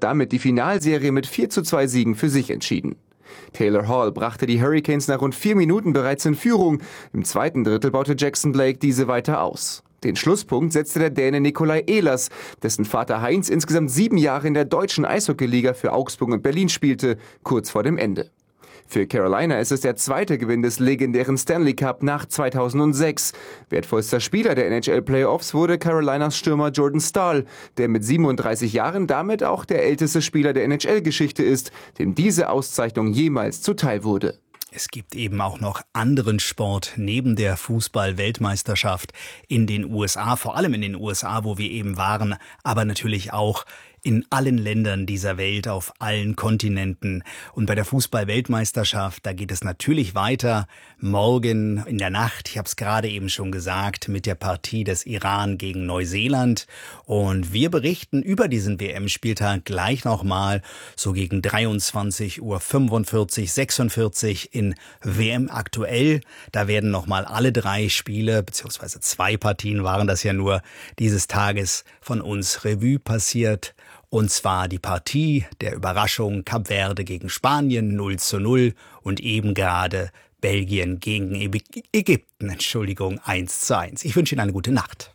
damit die Finalserie mit 4:2 Siegen für sich entschieden. Taylor Hall brachte die Hurricanes nach rund 4 Minuten bereits in Führung. Im zweiten Drittel baute Jackson Blake diese weiter aus. Den Schlusspunkt setzte der Däne Nikolai Ehlers, dessen Vater Heinz insgesamt 7 Jahre in der deutschen Eishockeyliga für Augsburg und Berlin spielte, kurz vor dem Ende. Für Carolina ist es der zweite Gewinn des legendären Stanley Cup nach 2006. Wertvollster Spieler der NHL-Playoffs wurde Carolinas Stürmer Jordan Staal, der mit 37 Jahren damit auch der älteste Spieler der NHL-Geschichte ist, dem diese Auszeichnung jemals zuteil wurde. Es gibt eben auch noch anderen Sport neben der Fußball-Weltmeisterschaft in den USA, vor allem in den USA, wo wir eben waren, aber natürlich auch in allen Ländern dieser Welt, auf allen Kontinenten. Und bei der Fußball-Weltmeisterschaft, da geht es natürlich weiter. Morgen in der Nacht, ich habe es gerade eben schon gesagt, mit der Partie des Iran gegen Neuseeland. Und wir berichten über diesen WM-Spieltag gleich nochmal, so gegen 23:45, 46 in WM aktuell. Da werden nochmal alle 3 Spiele, beziehungsweise 2 Partien waren das ja nur, dieses Tages von uns Revue passiert. Und zwar die Partie der Überraschung Kap Verde gegen Spanien 0:0 und eben gerade Belgien gegen Ägypten, 1:1. Ich wünsche Ihnen eine gute Nacht.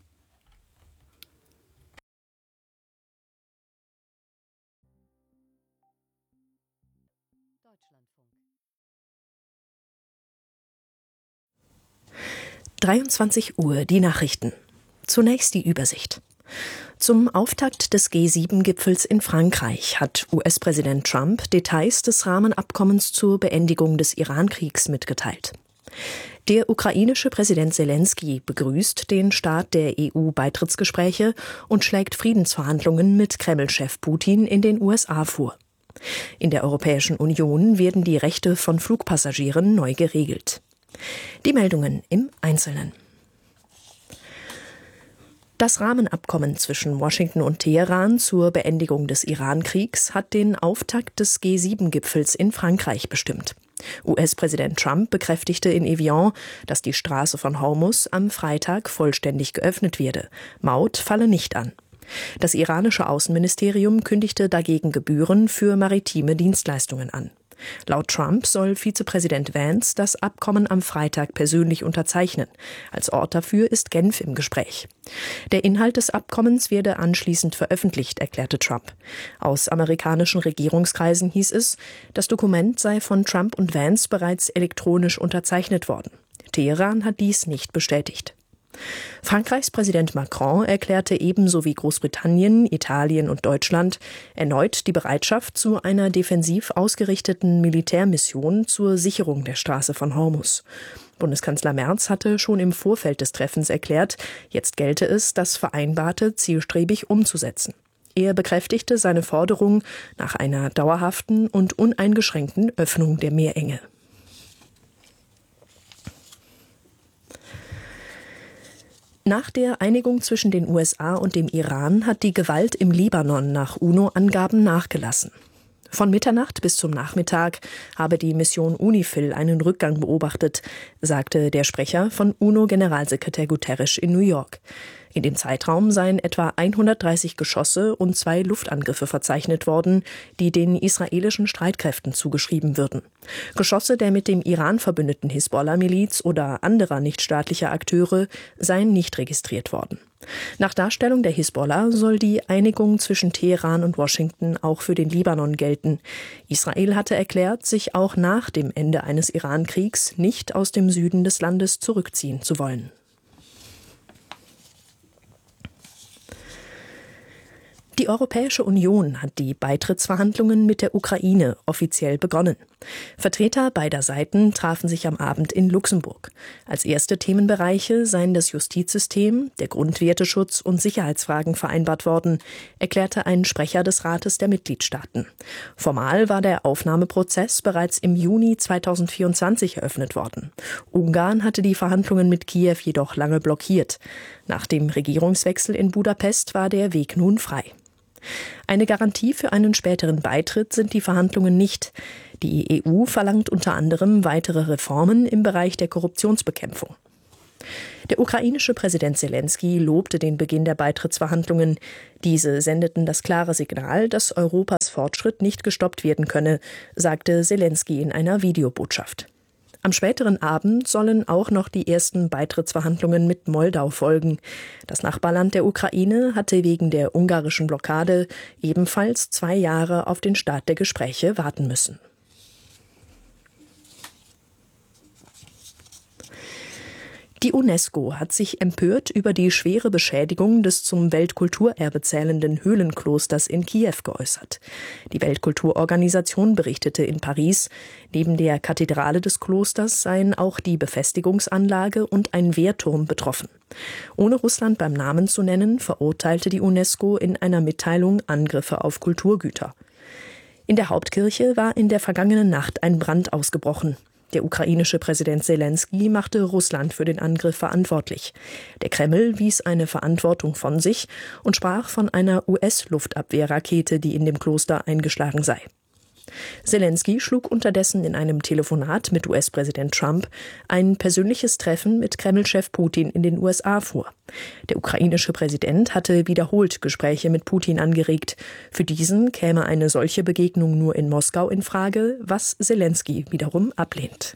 Deutschlandfunk. 23 Uhr, die Nachrichten. Zunächst die Übersicht. Zum Auftakt des G7-Gipfels in Frankreich hat US-Präsident Trump Details des Rahmenabkommens zur Beendigung des Iran-Kriegs mitgeteilt. Der ukrainische Präsident Selenskyj begrüßt den Start der EU-Beitrittsgespräche und schlägt Friedensverhandlungen mit Kreml-Chef Putin in den USA vor. In der Europäischen Union werden die Rechte von Flugpassagieren neu geregelt. Die Meldungen im Einzelnen. Das Rahmenabkommen zwischen Washington und Teheran zur Beendigung des Iran-Kriegs hat den Auftakt des G7-Gipfels in Frankreich bestimmt. US-Präsident Trump bekräftigte in Evian, dass die Straße von Hormuz am Freitag vollständig geöffnet werde. Maut falle nicht an. Das iranische Außenministerium kündigte dagegen Gebühren für maritime Dienstleistungen an. Laut Trump soll Vizepräsident Vance das Abkommen am Freitag persönlich unterzeichnen. Als Ort dafür ist Genf im Gespräch. Der Inhalt des Abkommens werde anschließend veröffentlicht, erklärte Trump. Aus amerikanischen Regierungskreisen hieß es, das Dokument sei von Trump und Vance bereits elektronisch unterzeichnet worden. Teheran hat dies nicht bestätigt. Frankreichs Präsident Macron erklärte ebenso wie Großbritannien, Italien und Deutschland erneut die Bereitschaft zu einer defensiv ausgerichteten Militärmission zur Sicherung der Straße von Hormuz. Bundeskanzler Merz hatte schon im Vorfeld des Treffens erklärt, jetzt gelte es, das Vereinbarte zielstrebig umzusetzen. Er bekräftigte seine Forderung nach einer dauerhaften und uneingeschränkten Öffnung der Meerenge. Nach der Einigung zwischen den USA und dem Iran hat die Gewalt im Libanon nach UNO-Angaben nachgelassen. Von Mitternacht bis zum Nachmittag habe die Mission UNIFIL einen Rückgang beobachtet, sagte der Sprecher von UNO-Generalsekretär Guterres in New York. In dem Zeitraum seien etwa 130 Geschosse und 2 Luftangriffe verzeichnet worden, die den israelischen Streitkräften zugeschrieben würden. Geschosse der mit dem Iran verbündeten Hisbollah-Miliz oder anderer nichtstaatlicher Akteure seien nicht registriert worden. Nach Darstellung der Hisbollah soll die Einigung zwischen Teheran und Washington auch für den Libanon gelten. Israel hatte erklärt, sich auch nach dem Ende eines Iran-Kriegs nicht aus dem Süden des Landes zurückziehen zu wollen. Die Europäische Union hat die Beitrittsverhandlungen mit der Ukraine offiziell begonnen. Vertreter beider Seiten trafen sich am Abend in Luxemburg. Als erste Themenbereiche seien das Justizsystem, der Grundwerteschutz und Sicherheitsfragen vereinbart worden, erklärte ein Sprecher des Rates der Mitgliedstaaten. Formal war der Aufnahmeprozess bereits im Juni 2024 eröffnet worden. Ungarn hatte die Verhandlungen mit Kiew jedoch lange blockiert. Nach dem Regierungswechsel in Budapest war der Weg nun frei. Eine Garantie für einen späteren Beitritt sind die Verhandlungen nicht. Die EU verlangt unter anderem weitere Reformen im Bereich der Korruptionsbekämpfung. Der ukrainische Präsident Selenskyj lobte den Beginn der Beitrittsverhandlungen. Diese sendeten das klare Signal, dass Europas Fortschritt nicht gestoppt werden könne, sagte Selenskyj in einer Videobotschaft. Am späteren Abend sollen auch noch die ersten Beitrittsverhandlungen mit Moldau folgen. Das Nachbarland der Ukraine hatte wegen der ungarischen Blockade ebenfalls 2 Jahre auf den Start der Gespräche warten müssen. Die UNESCO hat sich empört über die schwere Beschädigung des zum Weltkulturerbe zählenden Höhlenklosters in Kiew geäußert. Die Weltkulturorganisation berichtete in Paris, neben der Kathedrale des Klosters seien auch die Befestigungsanlage und ein Wehrturm betroffen. Ohne Russland beim Namen zu nennen, verurteilte die UNESCO in einer Mitteilung Angriffe auf Kulturgüter. In der Hauptkirche war in der vergangenen Nacht ein Brand ausgebrochen. Der ukrainische Präsident Selenskyj machte Russland für den Angriff verantwortlich. Der Kreml wies eine Verantwortung von sich und sprach von einer US-Luftabwehrrakete, die in dem Kloster eingeschlagen sei. Selenskyj schlug unterdessen in einem Telefonat mit US-Präsident Trump ein persönliches Treffen mit Kreml-Chef Putin in den USA vor. Der ukrainische Präsident hatte wiederholt Gespräche mit Putin angeregt. Für diesen käme eine solche Begegnung nur in Moskau in Frage, was Selenskyj wiederum ablehnt.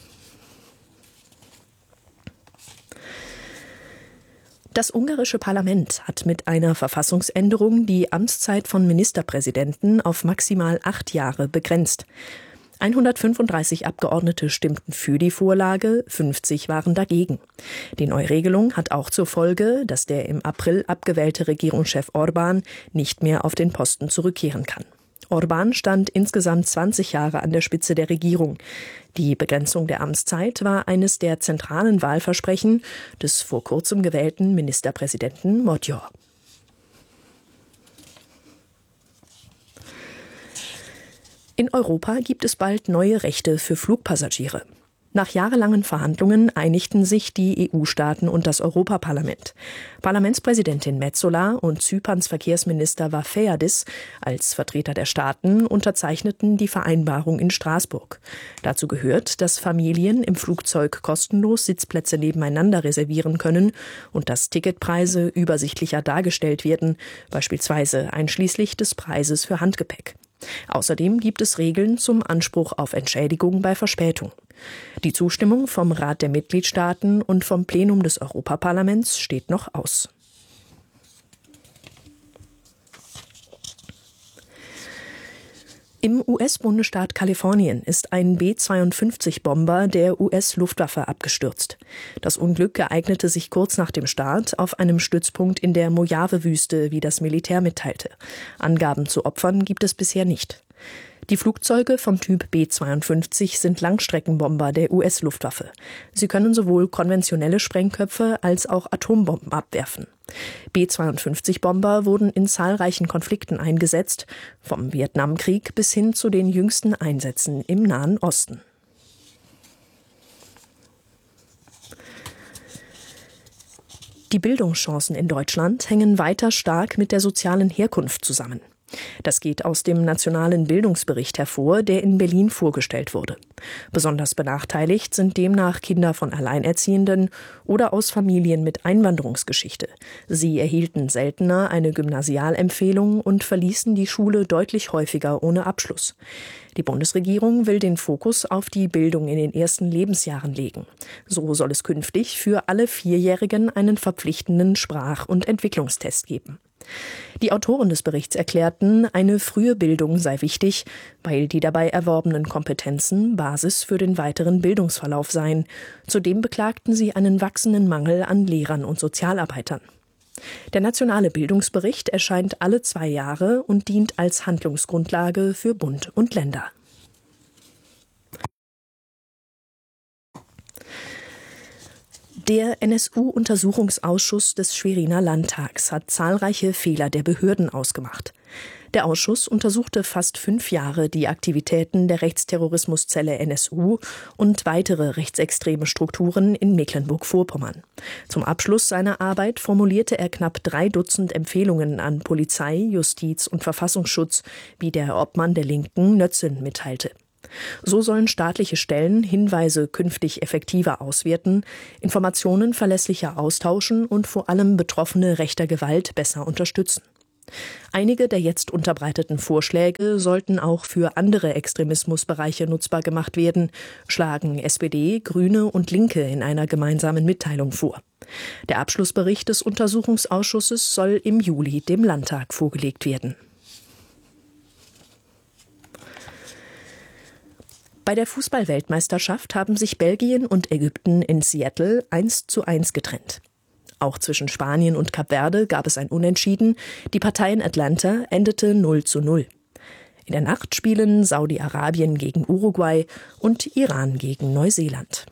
Das ungarische Parlament hat mit einer Verfassungsänderung die Amtszeit von Ministerpräsidenten auf maximal 8 Jahre begrenzt. 135 Abgeordnete stimmten für die Vorlage, 50 waren dagegen. Die Neuregelung hat auch zur Folge, dass der im April abgewählte Regierungschef Orbán nicht mehr auf den Posten zurückkehren kann. Orbán stand insgesamt 20 Jahre an der Spitze der Regierung. Die Begrenzung der Amtszeit war eines der zentralen Wahlversprechen des vor kurzem gewählten Ministerpräsidenten Magyar. In Europa gibt es bald neue Rechte für Flugpassagiere. Nach jahrelangen Verhandlungen einigten sich die EU-Staaten und das Europaparlament. Parlamentspräsidentin Metsola und Zyperns Verkehrsminister Varoufakis als Vertreter der Staaten unterzeichneten die Vereinbarung in Straßburg. Dazu gehört, dass Familien im Flugzeug kostenlos Sitzplätze nebeneinander reservieren können und dass Ticketpreise übersichtlicher dargestellt werden, beispielsweise einschließlich des Preises für Handgepäck. Außerdem gibt es Regeln zum Anspruch auf Entschädigung bei Verspätung. Die Zustimmung vom Rat der Mitgliedstaaten und vom Plenum des Europaparlaments steht noch aus. Im US-Bundesstaat Kalifornien ist ein B-52-Bomber der US-Luftwaffe abgestürzt. Das Unglück ereignete sich kurz nach dem Start auf einem Stützpunkt in der Mojave-Wüste, wie das Militär mitteilte. Angaben zu Opfern gibt es bisher nicht. Die Flugzeuge vom Typ B-52 sind Langstreckenbomber der US-Luftwaffe. Sie können sowohl konventionelle Sprengköpfe als auch Atombomben abwerfen. B-52-Bomber wurden in zahlreichen Konflikten eingesetzt, vom Vietnamkrieg bis hin zu den jüngsten Einsätzen im Nahen Osten. Die Bildungschancen in Deutschland hängen weiter stark mit der sozialen Herkunft zusammen. Das geht aus dem Nationalen Bildungsbericht hervor, der in Berlin vorgestellt wurde. Besonders benachteiligt sind demnach Kinder von Alleinerziehenden oder aus Familien mit Einwanderungsgeschichte. Sie erhielten seltener eine Gymnasialempfehlung und verließen die Schule deutlich häufiger ohne Abschluss. Die Bundesregierung will den Fokus auf die Bildung in den ersten Lebensjahren legen. So soll es künftig für alle Vierjährigen einen verpflichtenden Sprach- und Entwicklungstest geben. Die Autoren des Berichts erklärten, eine frühe Bildung sei wichtig, weil die dabei erworbenen Kompetenzen Basis für den weiteren Bildungsverlauf seien. Zudem beklagten sie einen wachsenden Mangel an Lehrern und Sozialarbeitern. Der Nationale Bildungsbericht erscheint alle 2 Jahre und dient als Handlungsgrundlage für Bund und Länder. Der NSU-Untersuchungsausschuss des Schweriner Landtags hat zahlreiche Fehler der Behörden ausgemacht. Der Ausschuss untersuchte fast 5 Jahre die Aktivitäten der Rechtsterrorismuszelle NSU und weitere rechtsextreme Strukturen in Mecklenburg-Vorpommern. Zum Abschluss seiner Arbeit formulierte er knapp 3 Dutzend Empfehlungen an Polizei, Justiz und Verfassungsschutz, wie der Obmann der Linken Nötzin mitteilte. So sollen staatliche Stellen Hinweise künftig effektiver auswerten, Informationen verlässlicher austauschen und vor allem Betroffene rechter Gewalt besser unterstützen. Einige der jetzt unterbreiteten Vorschläge sollten auch für andere Extremismusbereiche nutzbar gemacht werden, schlagen SPD, Grüne und Linke in einer gemeinsamen Mitteilung vor. Der Abschlussbericht des Untersuchungsausschusses soll im Juli dem Landtag vorgelegt werden. Bei der Fußball-Weltmeisterschaft haben sich Belgien und Ägypten in Seattle 1:1 getrennt. Auch zwischen Spanien und Kap Verde gab es ein Unentschieden. Die Partei in Atlanta endete 0:0. In der Nacht spielen Saudi-Arabien gegen Uruguay und Iran gegen Neuseeland.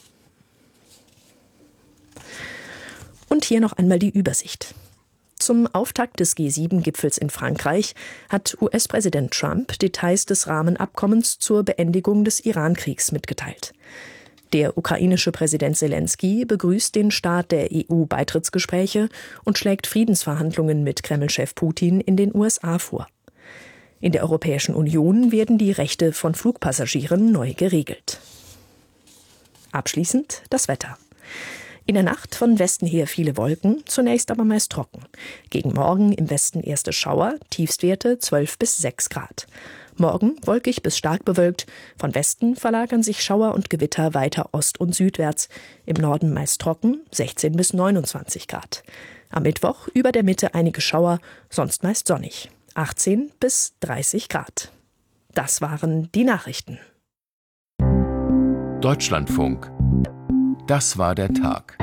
Und hier noch einmal die Übersicht. Zum Auftakt des G7-Gipfels in Frankreich hat US-Präsident Trump Details des Rahmenabkommens zur Beendigung des Iran-Kriegs mitgeteilt. Der ukrainische Präsident Selenskyj begrüßt den Start der EU-Beitrittsgespräche und schlägt Friedensverhandlungen mit Kreml-Chef Putin in den USA vor. In der Europäischen Union werden die Rechte von Flugpassagieren neu geregelt. Abschließend das Wetter. In der Nacht von Westen her viele Wolken, zunächst aber meist trocken. Gegen Morgen im Westen erste Schauer, Tiefstwerte 12 bis 6 Grad. Morgen wolkig bis stark bewölkt, von Westen verlagern sich Schauer und Gewitter weiter ost- und südwärts. Im Norden meist trocken, 16 bis 29 Grad. Am Mittwoch über der Mitte einige Schauer, sonst meist sonnig, 18 bis 30 Grad. Das waren die Nachrichten. Deutschlandfunk. Das war der Tag.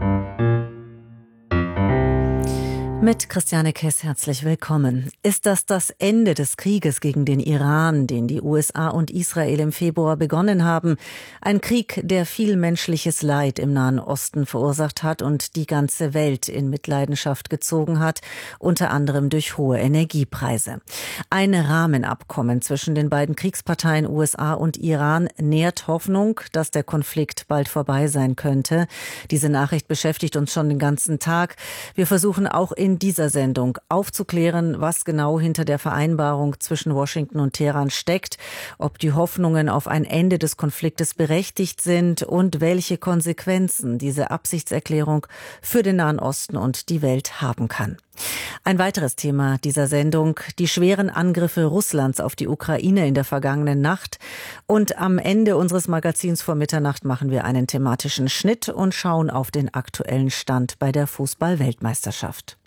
Mit Christiane Kess herzlich willkommen. Ist das Ende des Krieges gegen den Iran, den die USA und Israel im Februar begonnen haben? Ein Krieg, der viel menschliches Leid im Nahen Osten verursacht hat und die ganze Welt in Mitleidenschaft gezogen hat, unter anderem durch hohe Energiepreise. Ein Rahmenabkommen zwischen den beiden Kriegsparteien USA und Iran nährt Hoffnung, dass der Konflikt bald vorbei sein könnte. Diese Nachricht beschäftigt uns schon den ganzen Tag. Wir versuchen auch in dieser Sendung aufzuklären, was genau hinter der Vereinbarung zwischen Washington und Teheran steckt, ob die Hoffnungen auf ein Ende des Konfliktes berechtigt sind und welche Konsequenzen diese Absichtserklärung für den Nahen Osten und die Welt haben kann. Ein weiteres Thema dieser Sendung: die schweren Angriffe Russlands auf die Ukraine in der vergangenen Nacht. Und am Ende unseres Magazins vor Mitternacht machen wir einen thematischen Schnitt und schauen auf den aktuellen Stand bei der Fußball-Weltmeisterschaft.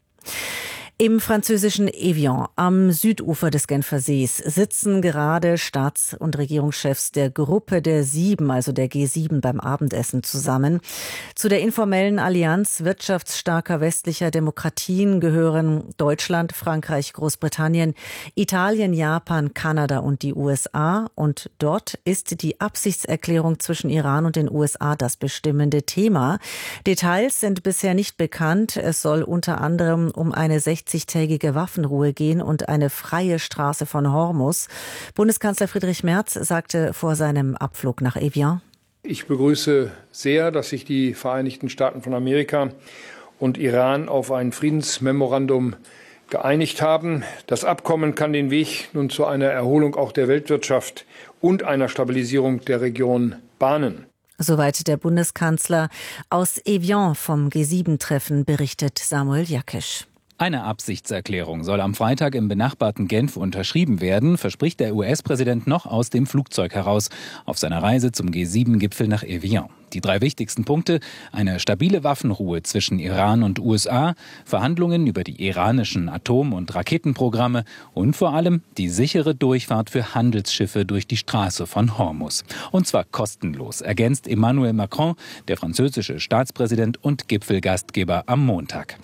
Im französischen Evian am Südufer des Genfer Sees sitzen gerade Staats- und Regierungschefs der Gruppe der Sieben, also der G7, beim Abendessen zusammen. Zu der informellen Allianz wirtschaftsstarker westlicher Demokratien gehören Deutschland, Frankreich, Großbritannien, Italien, Japan, Kanada und die USA. Und dort ist die Absichtserklärung zwischen Iran und den USA das bestimmende Thema. Details sind bisher nicht bekannt. Es soll unter anderem um eine 60-tägige Waffenruhe gehen und eine freie Straße von Hormuz. Bundeskanzler Friedrich Merz sagte vor seinem Abflug nach Evian: Ich begrüße sehr, dass sich die Vereinigten Staaten von Amerika und Iran auf ein Friedensmemorandum geeinigt haben. Das Abkommen kann den Weg nun zu einer Erholung auch der Weltwirtschaft und einer Stabilisierung der Region bahnen. Soweit der Bundeskanzler. Aus Evian vom G7-Treffen berichtet Samuel Jakisch. Eine Absichtserklärung soll am Freitag im benachbarten Genf unterschrieben werden, verspricht der US-Präsident noch aus dem Flugzeug heraus auf seiner Reise zum G7-Gipfel nach Evian. Die 3 wichtigsten Punkte: eine stabile Waffenruhe zwischen Iran und USA, Verhandlungen über die iranischen Atom- und Raketenprogramme und vor allem die sichere Durchfahrt für Handelsschiffe durch die Straße von Hormuz. Und zwar kostenlos, ergänzt Emmanuel Macron, der französische Staatspräsident und Gipfelgastgeber, am Montag.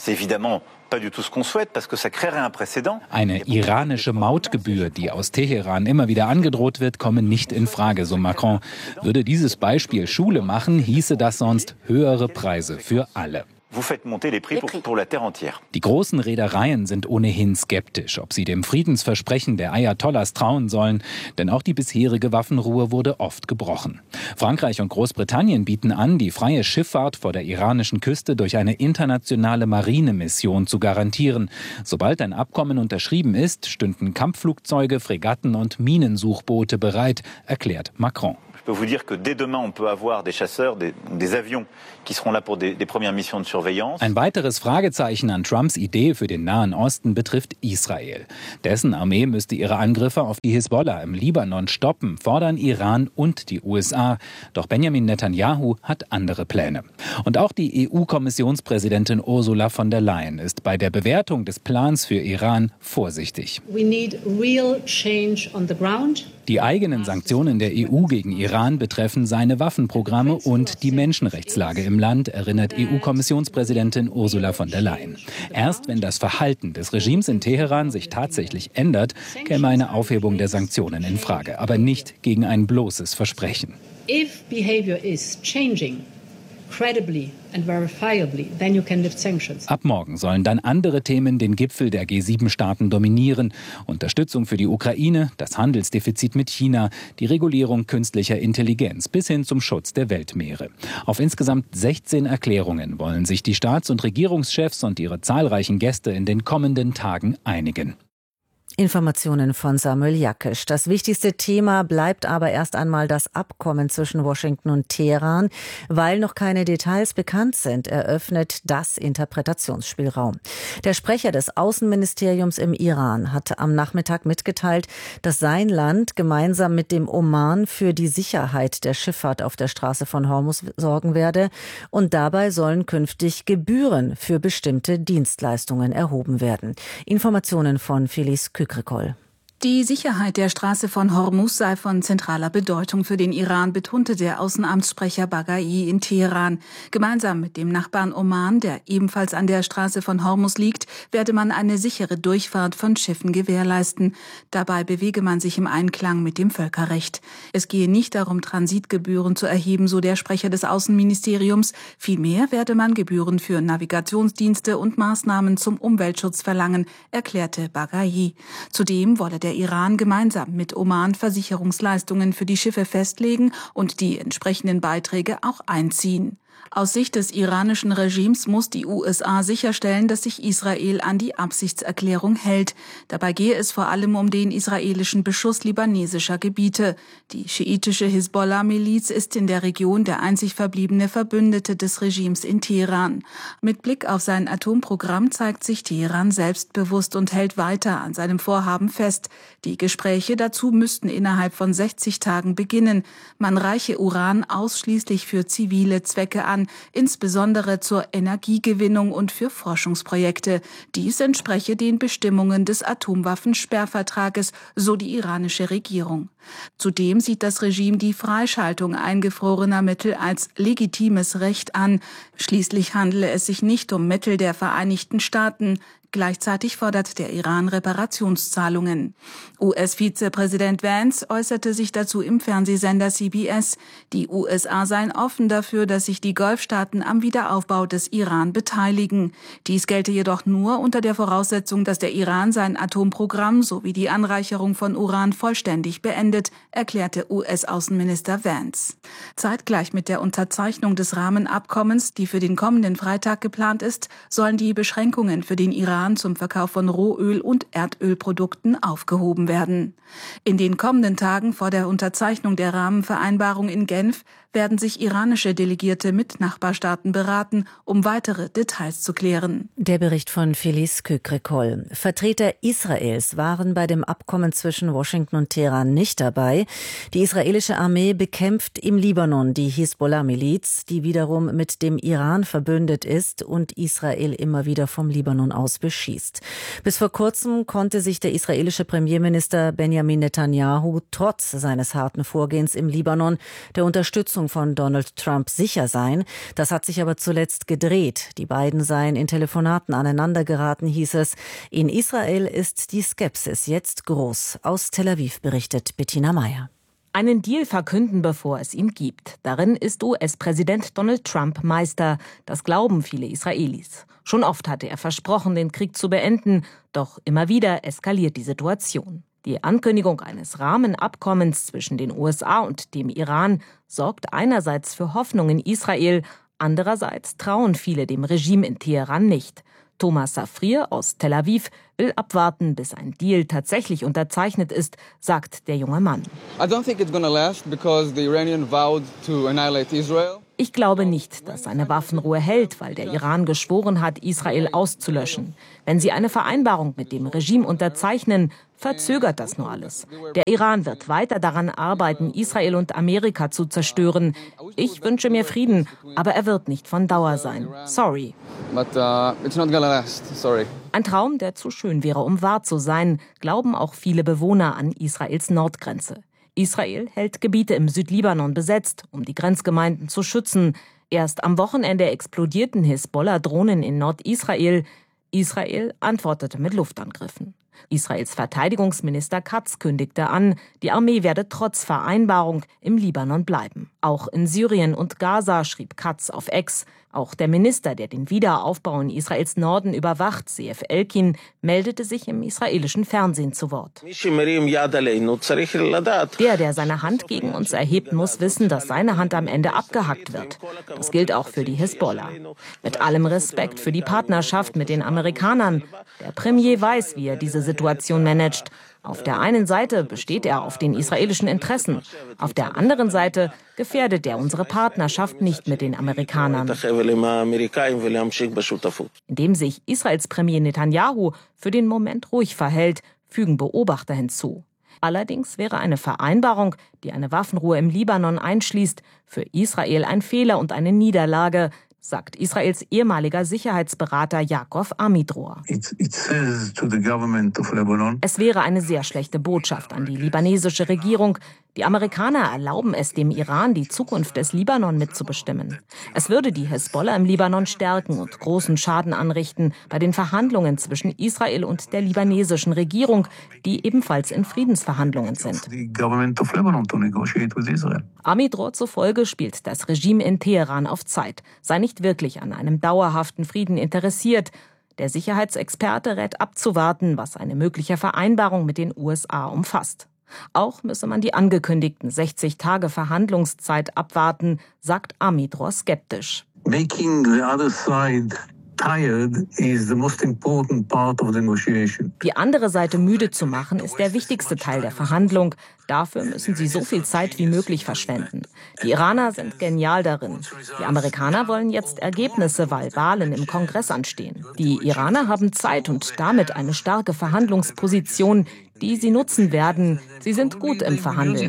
Eine iranische Mautgebühr, die aus Teheran immer wieder angedroht wird, komme nicht in Frage, so Macron. Würde dieses Beispiel Schule machen, hieße das sonst höhere Preise für alle. Die großen Reedereien sind ohnehin skeptisch, ob sie dem Friedensversprechen der Ayatollahs trauen sollen, denn auch die bisherige Waffenruhe wurde oft gebrochen. Frankreich und Großbritannien bieten an, die freie Schifffahrt vor der iranischen Küste durch eine internationale Marinemission zu garantieren. Sobald ein Abkommen unterschrieben ist, stünden Kampfflugzeuge, Fregatten und Minensuchboote bereit, erklärt Macron. Je peux vous dire que dès demain, on peut avoir des chasseurs, des avions qui seront là pour des premières missions de surveillance. Ein weiteres Fragezeichen an Trumps Idee für den Nahen Osten betrifft Israel. Dessen Armee müsste ihre Angriffe auf die Hisbollah im Libanon stoppen, fordern Iran und die USA. Doch Benjamin Netanyahu hat andere Pläne. Und auch die EU-Kommissionspräsidentin Ursula von der Leyen ist bei der Bewertung des Plans für Iran vorsichtig. We need real change on the ground. Die eigenen Sanktionen der EU gegen Iran betreffen seine Waffenprogramme und die Menschenrechtslage im Land, erinnert EU-Kommissionspräsidentin Ursula von der Leyen. Erst wenn das Verhalten des Regimes in Teheran sich tatsächlich ändert, käme eine Aufhebung der Sanktionen in Frage, aber nicht gegen ein bloßes Versprechen. If behavior is changing credibly and verifiably, then you can lift sanctions. Ab morgen sollen dann andere Themen den Gipfel der G7-Staaten dominieren. Unterstützung für die Ukraine, das Handelsdefizit mit China, die Regulierung künstlicher Intelligenz bis hin zum Schutz der Weltmeere. Auf insgesamt 16 Erklärungen wollen sich die Staats- und Regierungschefs und ihre zahlreichen Gäste in den kommenden Tagen einigen. Informationen von Samuel Jakisch. Das wichtigste Thema bleibt aber erst einmal das Abkommen zwischen Washington und Teheran. Weil noch keine Details bekannt sind, eröffnet das Interpretationsspielraum. Der Sprecher des Außenministeriums im Iran hat am Nachmittag mitgeteilt, dass sein Land gemeinsam mit dem Oman für die Sicherheit der Schifffahrt auf der Straße von Hormuz sorgen werde. Und dabei sollen künftig Gebühren für bestimmte Dienstleistungen erhoben werden. Informationen von Felice Kükrikol. Die Sicherheit der Straße von Hormuz sei von zentraler Bedeutung für den Iran, betonte der Außenamtssprecher Baghai in Teheran. Gemeinsam mit dem Nachbarn Oman, der ebenfalls an der Straße von Hormuz liegt, werde man eine sichere Durchfahrt von Schiffen gewährleisten. Dabei bewege man sich im Einklang mit dem Völkerrecht. Es gehe nicht darum, Transitgebühren zu erheben, so der Sprecher des Außenministeriums. Vielmehr werde man Gebühren für Navigationsdienste und Maßnahmen zum Umweltschutz verlangen, erklärte Baghai. Zudem wolle der Iran gemeinsam mit Oman Versicherungsleistungen für die Schiffe festlegen und die entsprechenden Beiträge auch einziehen. Aus Sicht des iranischen Regimes muss die USA sicherstellen, dass sich Israel an die Absichtserklärung hält. Dabei gehe es vor allem um den israelischen Beschuss libanesischer Gebiete. Die schiitische Hisbollah-Miliz ist in der Region der einzig verbliebene Verbündete des Regimes in Teheran. Mit Blick auf sein Atomprogramm zeigt sich Teheran selbstbewusst und hält weiter an seinem Vorhaben fest. Die Gespräche dazu müssten innerhalb von 60 Tagen beginnen. Man reiche Uran ausschließlich für zivile Zwecke an, insbesondere zur Energiegewinnung und für Forschungsprojekte. Dies entspreche den Bestimmungen des Atomwaffensperrvertrages, so die iranische Regierung. Zudem sieht das Regime die Freischaltung eingefrorener Mittel als legitimes Recht an. Schließlich handele es sich nicht um Mittel der Vereinigten Staaten. Gleichzeitig fordert der Iran Reparationszahlungen. US-Vizepräsident Vance äußerte sich dazu im Fernsehsender CBS. Die USA seien offen dafür, dass sich die Golfstaaten am Wiederaufbau des Iran beteiligen. Dies gelte jedoch nur unter der Voraussetzung, dass der Iran sein Atomprogramm sowie die Anreicherung von Uran vollständig beendet, erklärte US-Außenminister Vance. Zeitgleich mit der Unterzeichnung des Rahmenabkommens, die für den kommenden Freitag geplant ist, sollen die Beschränkungen für den Iran zum Verkauf von Rohöl- und Erdölprodukten aufgehoben werden. In den kommenden Tagen vor der Unterzeichnung der Rahmenvereinbarung in Genf werden sich iranische Delegierte mit Nachbarstaaten beraten, um weitere Details zu klären. Der Bericht von Felice Kükrikol. Vertreter Israels waren bei dem Abkommen zwischen Washington und Teheran nicht dabei. Die israelische Armee bekämpft im Libanon die Hisbollah-Miliz, die wiederum mit dem Iran verbündet ist und Israel immer wieder vom Libanon aus beschießt. Bis vor kurzem konnte sich der israelische Premierminister Benjamin Netanyahu trotz seines harten Vorgehens im Libanon der Unterstützung von Donald Trump sicher sein. Das hat sich aber zuletzt gedreht. Die beiden seien in Telefonaten aneinander geraten, hieß es. In Israel ist die Skepsis jetzt groß. Aus Tel Aviv berichtet Bettina Meyer. Einen Deal verkünden, bevor es ihn gibt. Darin ist US-Präsident Donald Trump Meister. Das glauben viele Israelis. Schon oft hatte er versprochen, den Krieg zu beenden. Doch immer wieder eskaliert die Situation. Die Ankündigung eines Rahmenabkommens zwischen den USA und dem Iran sorgt einerseits für Hoffnung in Israel, andererseits trauen viele dem Regime in Teheran nicht. Thomas Safrier aus Tel Aviv will abwarten, bis ein Deal tatsächlich unterzeichnet ist, sagt der junge Mann. Ich glaube nicht, dass eine Waffenruhe hält, weil der Iran geschworen hat, Israel auszulöschen. Wenn sie eine Vereinbarung mit dem Regime unterzeichnen, verzögert das nur alles. Der Iran wird weiter daran arbeiten, Israel und Amerika zu zerstören. Ich wünsche mir Frieden, aber er wird nicht von Dauer sein. Sorry. Ein Traum, der zu schön wäre, um wahr zu sein, glauben auch viele Bewohner an Israels Nordgrenze. Israel hält Gebiete im Südlibanon besetzt, um die Grenzgemeinden zu schützen. Erst am Wochenende explodierten Hisbollah-Drohnen in Nordisrael. Israel antwortete mit Luftangriffen. Israels Verteidigungsminister Katz kündigte an, die Armee werde trotz Vereinbarung im Libanon bleiben. Auch in Syrien und Gaza, schrieb Katz auf X. Auch der Minister, der den Wiederaufbau in Israels Norden überwacht, Zeev Elkin, meldete sich im israelischen Fernsehen zu Wort. Der seine Hand gegen uns erhebt, muss wissen, dass seine Hand am Ende abgehackt wird. Das gilt auch für die Hisbollah. Mit allem Respekt für die Partnerschaft mit den Amerikanern. Der Premier weiß, wie er diese Situation managt. Auf der einen Seite besteht er auf den israelischen Interessen. Auf der anderen Seite gefährdet er unsere Partnerschaft nicht mit den Amerikanern. Indem sich Israels Premier Netanyahu für den Moment ruhig verhält, fügen Beobachter hinzu. Allerdings wäre eine Vereinbarung, die eine Waffenruhe im Libanon einschließt, für Israel ein Fehler und eine Niederlage, sagt Israels ehemaliger Sicherheitsberater Yaakov Amidror. Es wäre eine sehr schlechte Botschaft an die libanesische Regierung. Die Amerikaner erlauben es dem Iran, die Zukunft des Libanon mitzubestimmen. Es würde die Hisbollah im Libanon stärken und großen Schaden anrichten bei den Verhandlungen zwischen Israel und der libanesischen Regierung, die ebenfalls in Friedensverhandlungen sind. Amidror zufolge spielt das Regime in Teheran auf Zeit, sei nicht wirklich an einem dauerhaften Frieden interessiert. Der Sicherheitsexperte rät abzuwarten, was eine mögliche Vereinbarung mit den USA umfasst. Auch müsse man die angekündigten 60 Tage Verhandlungszeit abwarten, sagt Amidror skeptisch. Die andere Seite müde zu machen, ist der wichtigste Teil der Verhandlung. Dafür müssen sie so viel Zeit wie möglich verschwenden. Die Iraner sind genial darin. Die Amerikaner wollen jetzt Ergebnisse, weil Wahlen im Kongress anstehen. Die Iraner haben Zeit und damit eine starke Verhandlungsposition, die sie nutzen werden. Sie sind gut im Verhandeln.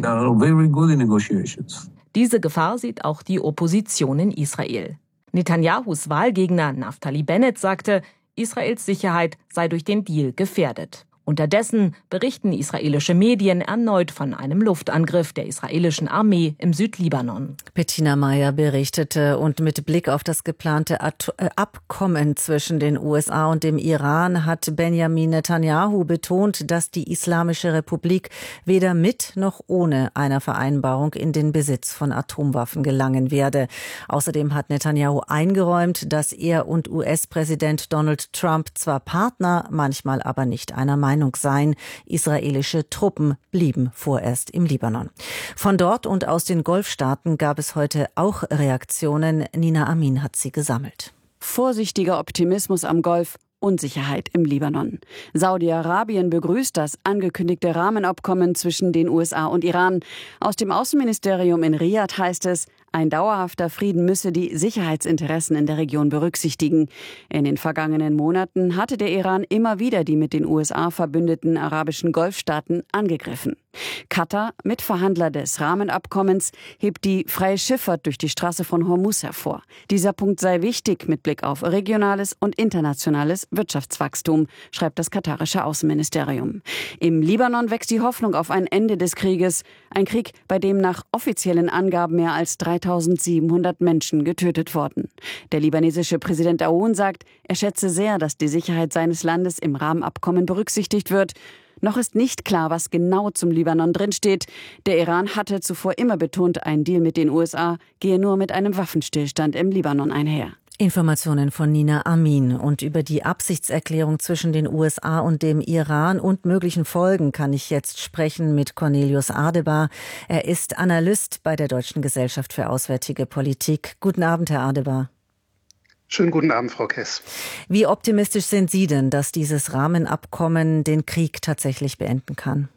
Diese Gefahr sieht auch die Opposition in Israel. Netanyahus Wahlgegner Naftali Bennett sagte, Israels Sicherheit sei durch den Deal gefährdet. Unterdessen berichten israelische Medien erneut von einem Luftangriff der israelischen Armee im Südlibanon. Bettina Meyer berichtete, und mit Blick auf das geplante Abkommen zwischen den USA und dem Iran hat Benjamin Netanyahu betont, dass die Islamische Republik weder mit noch ohne einer Vereinbarung in den Besitz von Atomwaffen gelangen werde. Außerdem hat Netanyahu eingeräumt, dass er und US-Präsident Donald Trump zwar Partner, manchmal aber nicht einer Meinung seien. Israelische Truppen blieben vorerst im Libanon. Von dort und aus den Golfstaaten gab es heute auch Reaktionen. Nina Amin hat sie gesammelt. Vorsichtiger Optimismus am Golf, Unsicherheit im Libanon. Saudi-Arabien begrüßt das angekündigte Rahmenabkommen zwischen den USA und Iran. Aus dem Außenministerium in Riad heißt es, ein dauerhafter Frieden müsse die Sicherheitsinteressen in der Region berücksichtigen. In den vergangenen Monaten hatte der Iran immer wieder die mit den USA verbündeten arabischen Golfstaaten angegriffen. Katar, Mitverhandler des Rahmenabkommens, hebt die freie Schifffahrt durch die Straße von Hormuz hervor. Dieser Punkt sei wichtig mit Blick auf regionales und internationales Wirtschaftswachstum, schreibt das katarische Außenministerium. Im Libanon wächst die Hoffnung auf ein Ende des Krieges. Ein Krieg, bei dem nach offiziellen Angaben mehr als 3.700 Menschen getötet wurden. Der libanesische Präsident Aoun sagt, er schätze sehr, dass die Sicherheit seines Landes im Rahmenabkommen berücksichtigt wird. Noch ist nicht klar, was genau zum Libanon drinsteht. Der Iran hatte zuvor immer betont, ein Deal mit den USA gehe nur mit einem Waffenstillstand im Libanon einher. Informationen von Nina Amin. Und über die Absichtserklärung zwischen den USA und dem Iran und möglichen Folgen kann ich jetzt sprechen mit Cornelius Adebar. Er ist Analyst bei der Deutschen Gesellschaft für Auswärtige Politik. Guten Abend, Herr Adebar. Schönen guten Abend, Frau Kess. Wie optimistisch sind Sie denn, dass dieses Rahmenabkommen den Krieg tatsächlich beenden kann?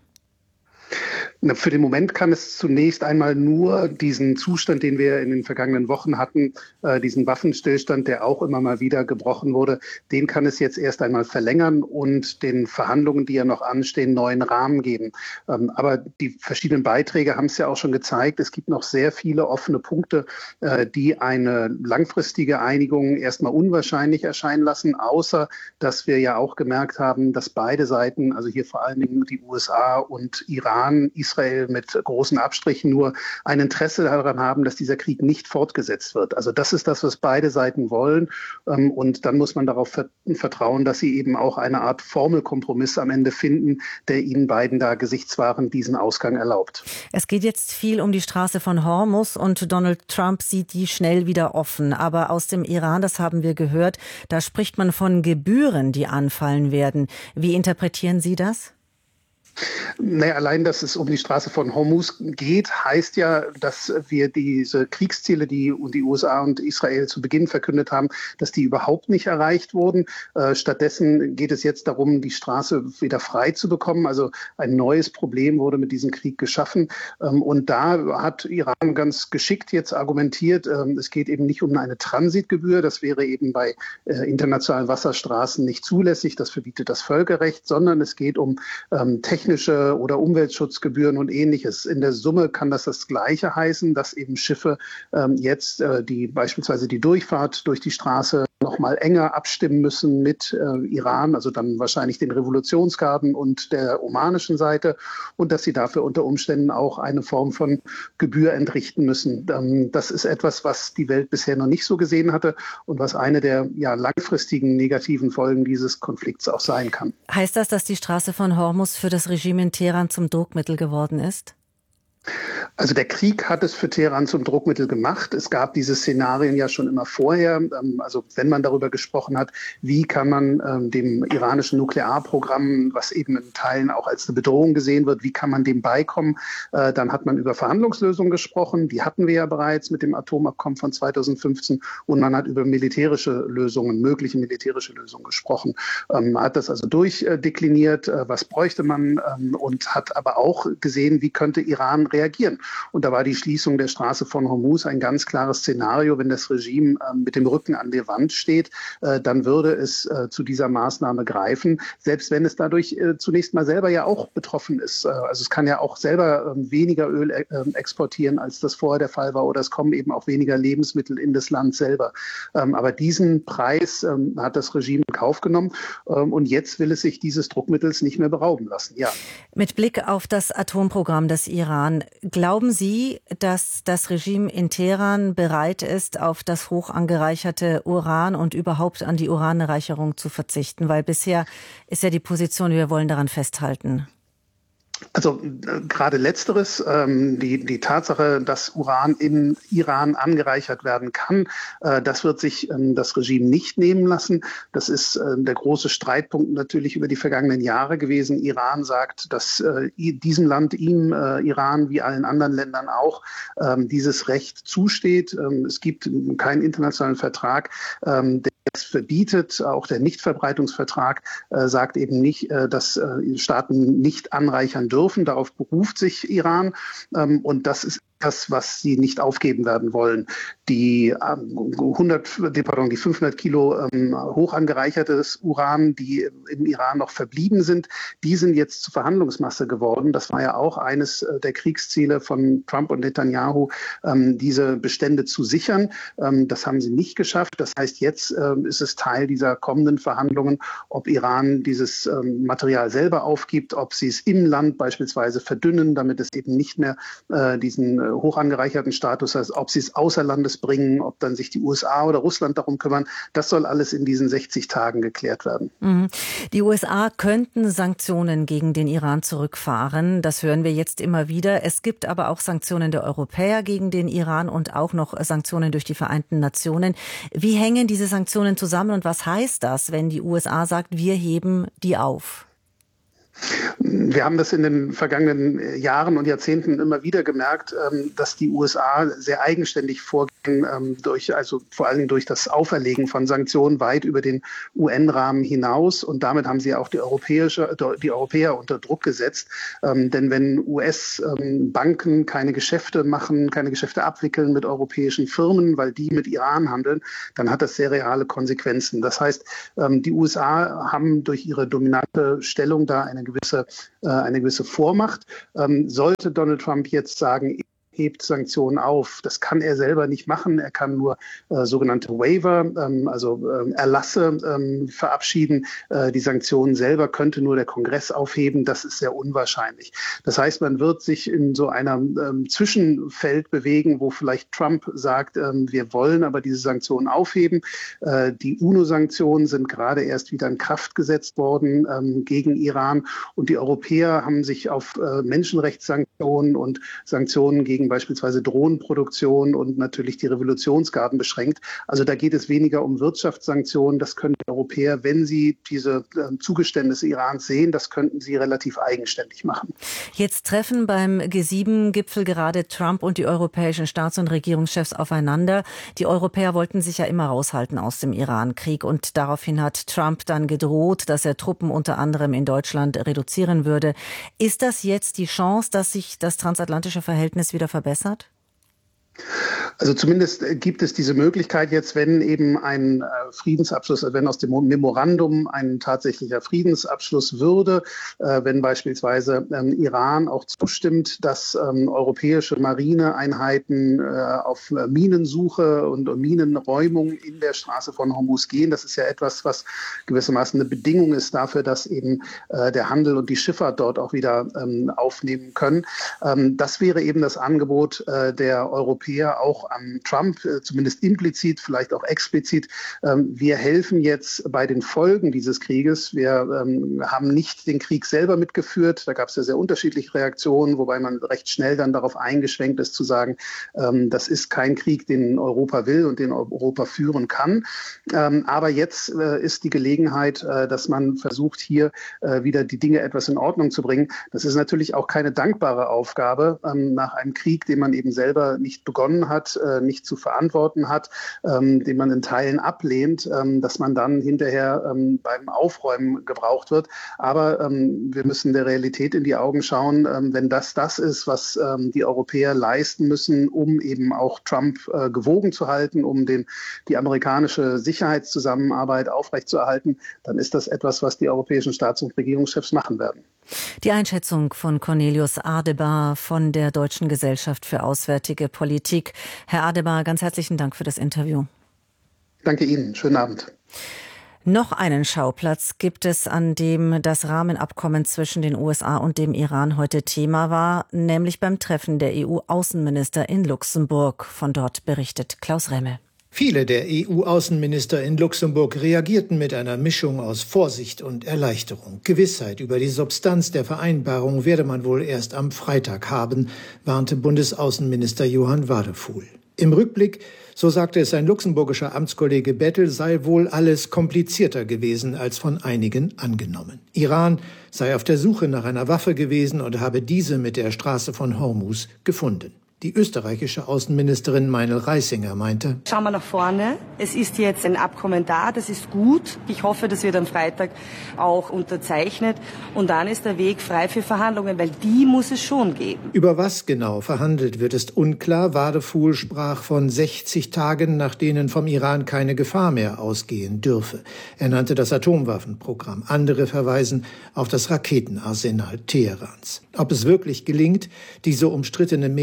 Für den Moment kann es zunächst einmal nur diesen Zustand, den wir in den vergangenen Wochen hatten, diesen Waffenstillstand, der auch immer mal wieder gebrochen wurde, den kann es jetzt erst einmal verlängern und den Verhandlungen, die ja noch anstehen, neuen Rahmen geben. Aber die verschiedenen Beiträge haben es ja auch schon gezeigt. Es gibt noch sehr viele offene Punkte, die eine langfristige Einigung erstmal unwahrscheinlich erscheinen lassen, außer dass wir ja auch gemerkt haben, dass beide Seiten, also hier vor allen Dingen die USA und Iran, Israel mit großen Abstrichen nur ein Interesse daran haben, dass dieser Krieg nicht fortgesetzt wird. Also das ist das, was beide Seiten wollen. Und dann muss man darauf vertrauen, dass sie eben auch eine Art Formelkompromiss am Ende finden, der ihnen beiden da gesichtswahrend diesen Ausgang erlaubt. Es geht jetzt viel um die Straße von Hormuz und Donald Trump sieht die schnell wieder offen. Aber aus dem Iran, das haben wir gehört, da spricht man von Gebühren, die anfallen werden. Wie interpretieren Sie das? Naja, allein, dass es um die Straße von Hormuz geht, heißt ja, dass wir diese Kriegsziele, die die USA und Israel zu Beginn verkündet haben, dass die überhaupt nicht erreicht wurden. Stattdessen geht es jetzt darum, die Straße wieder frei zu bekommen. Also ein neues Problem wurde mit diesem Krieg geschaffen. Und da hat Iran ganz geschickt jetzt argumentiert, es geht eben nicht um eine Transitgebühr. Das wäre eben bei internationalen Wasserstraßen nicht zulässig. Das verbietet das Völkerrecht, sondern es geht um technische oder Umweltschutzgebühren und Ähnliches. In der Summe kann das Gleiche heißen, dass eben Schiffe jetzt beispielsweise die Durchfahrt durch die Straße noch mal enger abstimmen müssen mit Iran, also dann wahrscheinlich den Revolutionsgarden und der omanischen Seite und dass sie dafür unter Umständen auch eine Form von Gebühr entrichten müssen. Das ist etwas, was die Welt bisher noch nicht so gesehen hatte und was eine der langfristigen negativen Folgen dieses Konflikts auch sein kann. Heißt das, dass die Straße von Hormuz für das Regime in Teheran zum Druckmittel geworden ist? Also der Krieg hat es für Teheran zum Druckmittel gemacht. Es gab diese Szenarien ja schon immer vorher. Also wenn man darüber gesprochen hat, wie kann man dem iranischen Nuklearprogramm, was eben in Teilen auch als eine Bedrohung gesehen wird, wie kann man dem beikommen, dann hat man über Verhandlungslösungen gesprochen. Die hatten wir ja bereits mit dem Atomabkommen von 2015 und man hat über militärische Lösungen, mögliche militärische Lösungen gesprochen. Man hat das also durchdekliniert, was bräuchte man und hat aber auch gesehen, wie könnte Iran reagieren. Und da war die Schließung der Straße von Hormuz ein ganz klares Szenario. Wenn das Regime mit dem Rücken an der Wand steht, dann würde es zu dieser Maßnahme greifen, selbst wenn es dadurch zunächst mal selber ja auch betroffen ist. Also es kann ja auch selber weniger Öl exportieren, als das vorher der Fall war, oder es kommen eben auch weniger Lebensmittel in das Land selber. Aber diesen Preis hat das Regime in Kauf genommen und jetzt will es sich dieses Druckmittels nicht mehr berauben lassen. Ja. Mit Blick auf das Atomprogramm des Iran, glauben Sie, dass das Regime in Teheran bereit ist, auf das hoch angereicherte Uran und überhaupt an die Uranreicherung zu verzichten? Weil bisher ist ja die Position, wir wollen daran festhalten. Also gerade Letzteres, die Tatsache, dass Uran in Iran angereichert werden kann, das wird sich das Regime nicht nehmen lassen. Das ist der große Streitpunkt natürlich über die vergangenen Jahre gewesen. Iran sagt, dass diesem Land, Iran wie allen anderen Ländern auch, dieses Recht zusteht. Es gibt keinen internationalen Vertrag, der es verbietet. Auch der Nichtverbreitungsvertrag sagt eben nicht, dass Staaten nicht anreichern dürfen. Darauf beruft sich Iran. Und das ist das, was sie nicht aufgeben werden wollen. Die 500 Kilo hoch angereichertes Uran, die im Iran noch verblieben sind, die sind jetzt zur Verhandlungsmasse geworden. Das war ja auch eines der Kriegsziele von Trump und Netanyahu, diese Bestände zu sichern. Das haben sie nicht geschafft. Das heißt, jetzt ist es Teil dieser kommenden Verhandlungen, ob Iran dieses Material selber aufgibt, ob sie es im Land beispielsweise verdünnen, damit es eben nicht mehr diesen hoch angereicherten Status, also ob sie es außer Landes bringen, ob dann sich die USA oder Russland darum kümmern, das soll alles in diesen 60 Tagen geklärt werden. Die USA könnten Sanktionen gegen den Iran zurückfahren. Das hören wir jetzt immer wieder. Es gibt aber auch Sanktionen der Europäer gegen den Iran und auch noch Sanktionen durch die Vereinten Nationen. Wie hängen diese Sanktionen zusammen und was heißt das, wenn die USA sagt, wir heben die auf? Wir haben das in den vergangenen Jahren und Jahrzehnten immer wieder gemerkt, dass die USA sehr eigenständig vorgehen, vor allen Dingen durch das Auferlegen von Sanktionen weit über den UN-Rahmen hinaus. Und damit haben sie auch die Europäer unter Druck gesetzt. Denn wenn US-Banken keine Geschäfte machen, keine Geschäfte abwickeln mit europäischen Firmen, weil die mit Iran handeln, dann hat das sehr reale Konsequenzen. Das heißt, die USA haben durch ihre dominante Stellung da eine gewisse Vormacht. Sollte Donald Trump jetzt sagen, hebt Sanktionen auf. Das kann er selber nicht machen. Er kann nur sogenannte Waiver, Erlasse verabschieden. Die Sanktionen selber könnte nur der Kongress aufheben. Das ist sehr unwahrscheinlich. Das heißt, man wird sich in so einer Zwischenfeld bewegen, wo vielleicht Trump sagt, wir wollen aber diese Sanktionen aufheben. Die UNO-Sanktionen sind gerade erst wieder in Kraft gesetzt worden gegen Iran. Und die Europäer haben sich auf Menschenrechtssanktionen und Sanktionen gegen beispielsweise Drohnenproduktion und natürlich die Revolutionsgarden beschränkt. Also da geht es weniger um Wirtschaftssanktionen. Das können die Europäer, wenn sie diese Zugeständnisse Irans sehen, das könnten sie relativ eigenständig machen. Jetzt treffen beim G7-Gipfel gerade Trump und die europäischen Staats- und Regierungschefs aufeinander. Die Europäer wollten sich ja immer raushalten aus dem Iran-Krieg und daraufhin hat Trump dann gedroht, dass er Truppen unter anderem in Deutschland reduzieren würde. Ist das jetzt die Chance, dass sich das transatlantische Verhältnis wieder verbessert? Also zumindest gibt es diese Möglichkeit jetzt, wenn eben ein Friedensabschluss, wenn aus dem Memorandum ein tatsächlicher Friedensabschluss würde, wenn beispielsweise Iran auch zustimmt, dass europäische Marineeinheiten auf Minensuche und Minenräumung in der Straße von Hormuz gehen. Das ist ja etwas, was gewissermaßen eine Bedingung ist dafür, dass eben der Handel und die Schifffahrt dort auch wieder aufnehmen können. Das wäre eben das Angebot der Europäer auch an Trump, zumindest implizit, vielleicht auch explizit. Wir helfen jetzt bei den Folgen dieses Krieges. Wir haben nicht den Krieg selber mitgeführt. Da gab es ja sehr unterschiedliche Reaktionen, wobei man recht schnell dann darauf eingeschwenkt ist, zu sagen, das ist kein Krieg, den Europa will und den Europa führen kann. Aber jetzt ist die Gelegenheit, dass man versucht, hier wieder die Dinge etwas in Ordnung zu bringen. Das ist natürlich auch keine dankbare Aufgabe nach einem Krieg, den man eben selber nicht begonnen hat, nicht zu verantworten hat, den man in Teilen ablehnt, dass man dann hinterher beim Aufräumen gebraucht wird. Aber wir müssen der Realität in die Augen schauen, wenn das ist, was die Europäer leisten müssen, um eben auch Trump gewogen zu halten, um die amerikanische Sicherheitszusammenarbeit aufrechtzuerhalten, dann ist das etwas, was die europäischen Staats- und Regierungschefs machen werden. Die Einschätzung von Cornelius Adebar von der Deutschen Gesellschaft für Auswärtige Politik. Herr Adebar, ganz herzlichen Dank für das Interview. Danke Ihnen. Schönen Abend. Noch einen Schauplatz gibt es, an dem das Rahmenabkommen zwischen den USA und dem Iran heute Thema war, nämlich beim Treffen der EU-Außenminister in Luxemburg. Von dort berichtet Klaus Remmel. Viele der EU-Außenminister in Luxemburg reagierten mit einer Mischung aus Vorsicht und Erleichterung. Gewissheit über die Substanz der Vereinbarung werde man wohl erst am Freitag haben, warnte Bundesaußenminister Johann Wadefuhl. Im Rückblick, so sagte es sein luxemburgischer Amtskollege Bettel, sei wohl alles komplizierter gewesen als von einigen angenommen. Iran sei auf der Suche nach einer Waffe gewesen und habe diese mit der Straße von Hormuz gefunden. Die österreichische Außenministerin Meinl Reisinger meinte: Schauen wir nach vorne. Es ist jetzt ein Abkommen da, das ist gut. Ich hoffe, das wird am Freitag auch unterzeichnet. Und dann ist der Weg frei für Verhandlungen, weil die muss es schon geben. Über was genau verhandelt wird, ist unklar. Wadefuhl sprach von 60 Tagen, nach denen vom Iran keine Gefahr mehr ausgehen dürfe. Er nannte das Atomwaffenprogramm. Andere verweisen auf das Raketenarsenal Teherans. Ob es wirklich gelingt, diese umstrittene Meerenge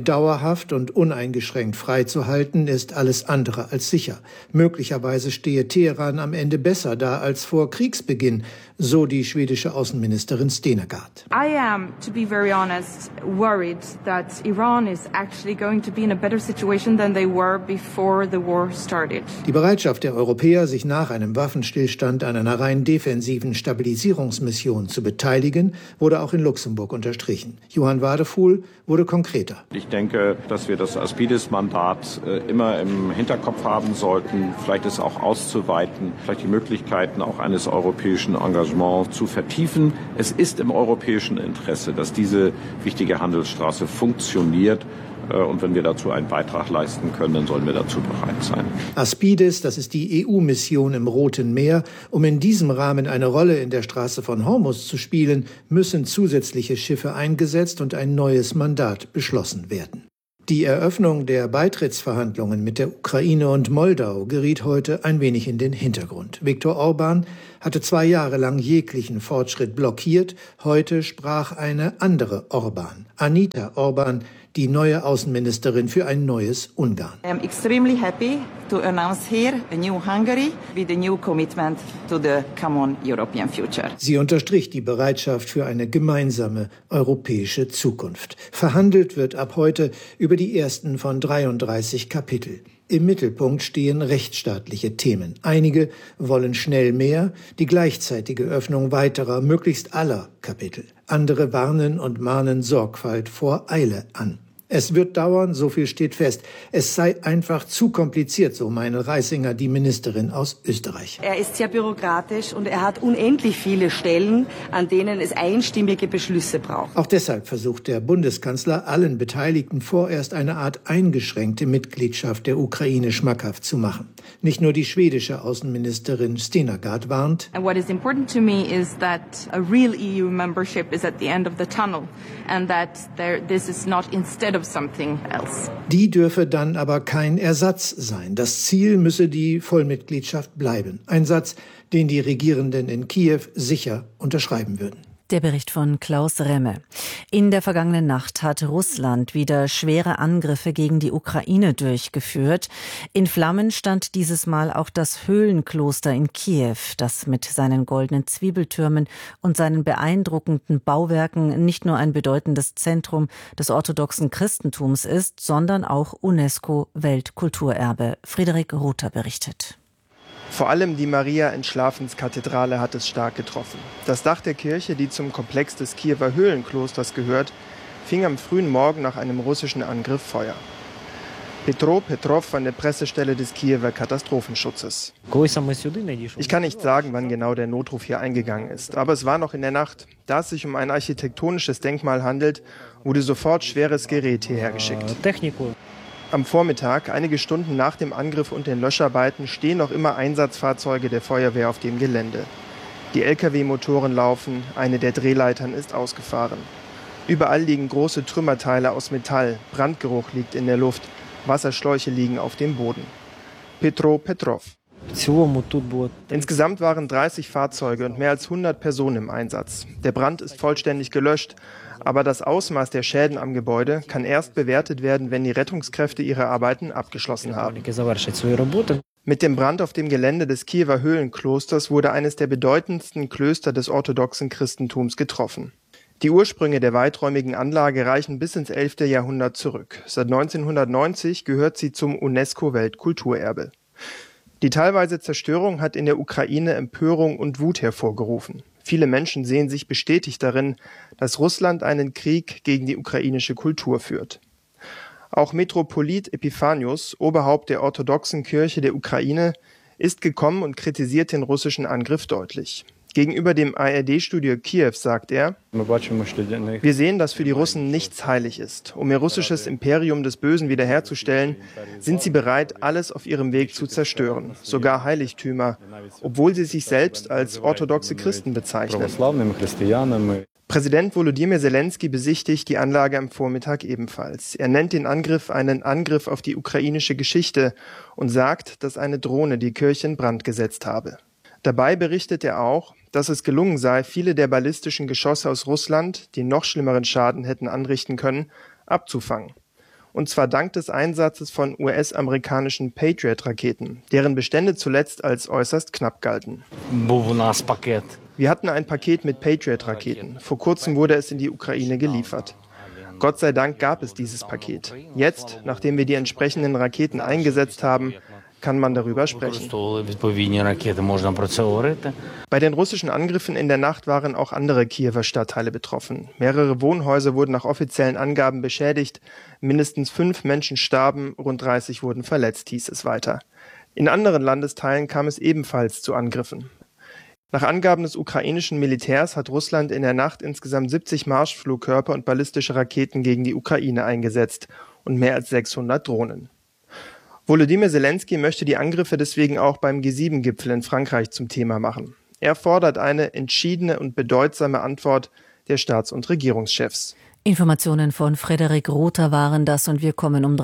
dauerhaft und uneingeschränkt freizuhalten, ist alles andere als sicher. Möglicherweise stehe Teheran am Ende besser da als vor Kriegsbeginn, so die schwedische Außenministerin Stenegard. I am, to be very honest, worried that Iran is actually going to be in a better situation than they were before the war started. Die Bereitschaft der Europäer, sich nach einem Waffenstillstand an einer rein defensiven Stabilisierungsmission zu beteiligen, wurde auch in Luxemburg unterstrichen. Johann Wadefuhl wurde konkreter. Ich denke, dass wir das Aspides-Mandat immer im Hinterkopf haben sollten, vielleicht es auch auszuweiten, vielleicht die Möglichkeiten auch eines europäischen Engagements zu vertiefen. Es ist im europäischen Interesse, dass diese wichtige Handelsstraße funktioniert. Und wenn wir dazu einen Beitrag leisten können, dann sollen wir dazu bereit sein. Aspides, das ist die EU-Mission im Roten Meer. Um in diesem Rahmen eine Rolle in der Straße von Hormuz zu spielen, müssen zusätzliche Schiffe eingesetzt und ein neues Mandat beschlossen werden. Die Eröffnung der Beitrittsverhandlungen mit der Ukraine und Moldau geriet heute ein wenig in den Hintergrund. Viktor Orban hatte 2 Jahre lang jeglichen Fortschritt blockiert. Heute sprach eine andere Orban, Anita Orban, die neue Außenministerin für ein neues Ungarn. I am extremely happy to announce here a new Hungary with a new commitment to the common European future. Sie unterstrich die Bereitschaft für eine gemeinsame europäische Zukunft. Verhandelt wird ab heute über die ersten von 33 Kapitel. Im Mittelpunkt stehen rechtsstaatliche Themen. Einige wollen schnell mehr, die gleichzeitige Öffnung weiterer, möglichst aller Kapitel. Andere warnen und mahnen Sorgfalt vor Eile an. Es wird dauern, so viel steht fest. Es sei einfach zu kompliziert, so meine Reisinger, die Ministerin aus Österreich. Er ist sehr bürokratisch und er hat unendlich viele Stellen, an denen es einstimmige Beschlüsse braucht. Auch deshalb versucht der Bundeskanzler, allen Beteiligten vorerst eine Art eingeschränkte Mitgliedschaft der Ukraine schmackhaft zu machen. Nicht nur die schwedische Außenministerin Stenegard warnt. And what is important to me is that a real EU membership is at the end of the tunnel and that this is not instead of something else. Die dürfe dann aber kein Ersatz sein. Das Ziel müsse die Vollmitgliedschaft bleiben. Ein Satz, den die Regierenden in Kiew sicher unterschreiben würden. Der Bericht von Klaus Remme. In der vergangenen Nacht hat Russland wieder schwere Angriffe gegen die Ukraine durchgeführt. In Flammen stand dieses Mal auch das Höhlenkloster in Kiew, das mit seinen goldenen Zwiebeltürmen und seinen beeindruckenden Bauwerken nicht nur ein bedeutendes Zentrum des orthodoxen Christentums ist, sondern auch UNESCO-Weltkulturerbe. Friederik Rother berichtet. Vor allem die Maria-Entschlafenskathedrale hat es stark getroffen. Das Dach der Kirche, die zum Komplex des Kiewer Höhlenklosters gehört, fing am frühen Morgen nach einem russischen Angriff Feuer. Petro Petrov von der Pressestelle des Kiewer Katastrophenschutzes. Ich kann nicht sagen, wann genau der Notruf hier eingegangen ist, aber es war noch in der Nacht. Da es sich um ein architektonisches Denkmal handelt, wurde sofort schweres Gerät hierher geschickt. Am Vormittag, einige Stunden nach dem Angriff und den Löscharbeiten, stehen noch immer Einsatzfahrzeuge der Feuerwehr auf dem Gelände. Die Lkw-Motoren laufen, eine der Drehleitern ist ausgefahren. Überall liegen große Trümmerteile aus Metall, Brandgeruch liegt in der Luft, Wasserschläuche liegen auf dem Boden. Petro Petrov. Insgesamt waren 30 Fahrzeuge und mehr als 100 Personen im Einsatz. Der Brand ist vollständig gelöscht, aber das Ausmaß der Schäden am Gebäude kann erst bewertet werden, wenn die Rettungskräfte ihre Arbeiten abgeschlossen haben. Mit dem Brand auf dem Gelände des Kiewer Höhlenklosters wurde eines der bedeutendsten Klöster des orthodoxen Christentums getroffen. Die Ursprünge der weiträumigen Anlage reichen bis ins 11. Jahrhundert zurück. Seit 1990 gehört sie zum UNESCO-Weltkulturerbe. Die teilweise Zerstörung hat in der Ukraine Empörung und Wut hervorgerufen. Viele Menschen sehen sich bestätigt darin, dass Russland einen Krieg gegen die ukrainische Kultur führt. Auch Metropolit Epiphanius, Oberhaupt der orthodoxen Kirche der Ukraine, ist gekommen und kritisiert den russischen Angriff deutlich. Gegenüber dem ARD-Studio Kiew sagt er: Wir sehen, dass für die Russen nichts heilig ist. Um ihr russisches Imperium des Bösen wiederherzustellen, sind sie bereit, alles auf ihrem Weg zu zerstören, sogar Heiligtümer, obwohl sie sich selbst als orthodoxe Christen bezeichnen. Präsident Volodymyr Zelensky besichtigt die Anlage am Vormittag ebenfalls. Er nennt den Angriff einen Angriff auf die ukrainische Geschichte und sagt, dass eine Drohne die Kirche in Brand gesetzt habe. Dabei berichtet er auch, dass es gelungen sei, viele der ballistischen Geschosse aus Russland, die noch schlimmeren Schaden hätten anrichten können, abzufangen. und zwar dank des Einsatzes von US-amerikanischen Patriot-Raketen, deren Bestände zuletzt als äußerst knapp galten. Wir hatten ein Paket mit Patriot-Raketen. Vor kurzem wurde es in die Ukraine geliefert. Gott sei Dank gab es dieses Paket. Jetzt, nachdem wir die entsprechenden Raketen eingesetzt haben, kann man darüber sprechen. Bei den russischen Angriffen in der Nacht waren auch andere Kiewer Stadtteile betroffen. Mehrere Wohnhäuser wurden nach offiziellen Angaben beschädigt. Mindestens 5 Menschen starben, rund 30 wurden verletzt, hieß es weiter. In anderen Landesteilen kam es ebenfalls zu Angriffen. Nach Angaben des ukrainischen Militärs hat Russland in der Nacht insgesamt 70 Marschflugkörper und ballistische Raketen gegen die Ukraine eingesetzt und mehr als 600 Drohnen. Volodymyr Zelensky möchte die Angriffe deswegen auch beim G7-Gipfel in Frankreich zum Thema machen. Er fordert eine entschiedene und bedeutsame Antwort der Staats- und Regierungschefs. Informationen von Frederik Rother waren das und wir kommen um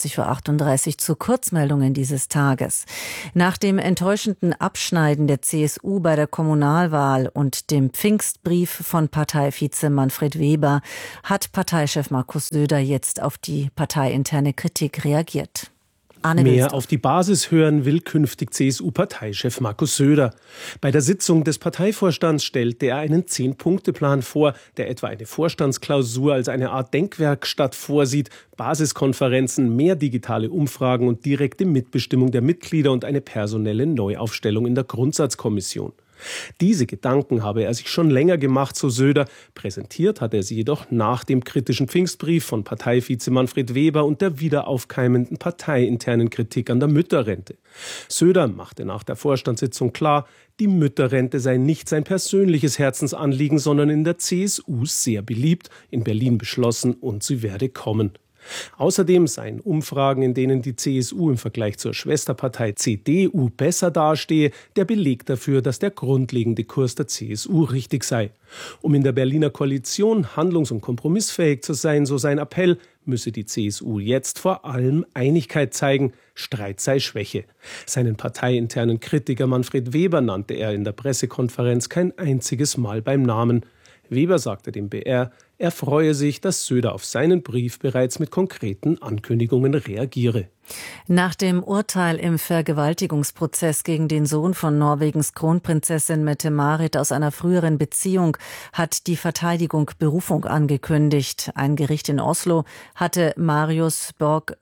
23:38 Uhr zu Kurzmeldungen dieses Tages. Nach dem enttäuschenden Abschneiden der CSU bei der Kommunalwahl und dem Pfingstbrief von Parteivize Manfred Weber hat Parteichef Markus Söder jetzt auf die parteiinterne Kritik reagiert. Mehr auf die Basis hören will künftig CSU-Parteichef Markus Söder. Bei der Sitzung des Parteivorstands stellte er einen 10-Punkte-Plan vor, der etwa eine Vorstandsklausur als eine Art Denkwerkstatt vorsieht, Basiskonferenzen, mehr digitale Umfragen und direkte Mitbestimmung der Mitglieder und eine personelle Neuaufstellung in der Grundsatzkommission. Diese Gedanken habe er sich schon länger gemacht, so Söder. Präsentiert hat er sie jedoch nach dem kritischen Pfingstbrief von Parteivize Manfred Weber und der wieder aufkeimenden parteiinternen Kritik an der Mütterrente. Söder machte nach der Vorstandssitzung klar, die Mütterrente sei nicht sein persönliches Herzensanliegen, sondern in der CSU sehr beliebt, in Berlin beschlossen und sie werde kommen. Außerdem seien Umfragen, in denen die CSU im Vergleich zur Schwesterpartei CDU besser dastehe, der Beleg dafür, dass der grundlegende Kurs der CSU richtig sei. Um in der Berliner Koalition handlungs- und kompromissfähig zu sein, so sein Appell, müsse die CSU jetzt vor allem Einigkeit zeigen, Streit sei Schwäche. Seinen parteiinternen Kritiker Manfred Weber nannte er in der Pressekonferenz kein einziges Mal beim Namen. Weber sagte dem BR, er freue sich, dass Söder auf seinen Brief bereits mit konkreten Ankündigungen reagiere. Nach dem Urteil im Vergewaltigungsprozess gegen den Sohn von Norwegens Kronprinzessin Mette-Marit aus einer früheren Beziehung hat die Verteidigung Berufung angekündigt. Ein Gericht in Oslo hatte Marius Borg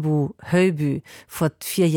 Høiby zu 4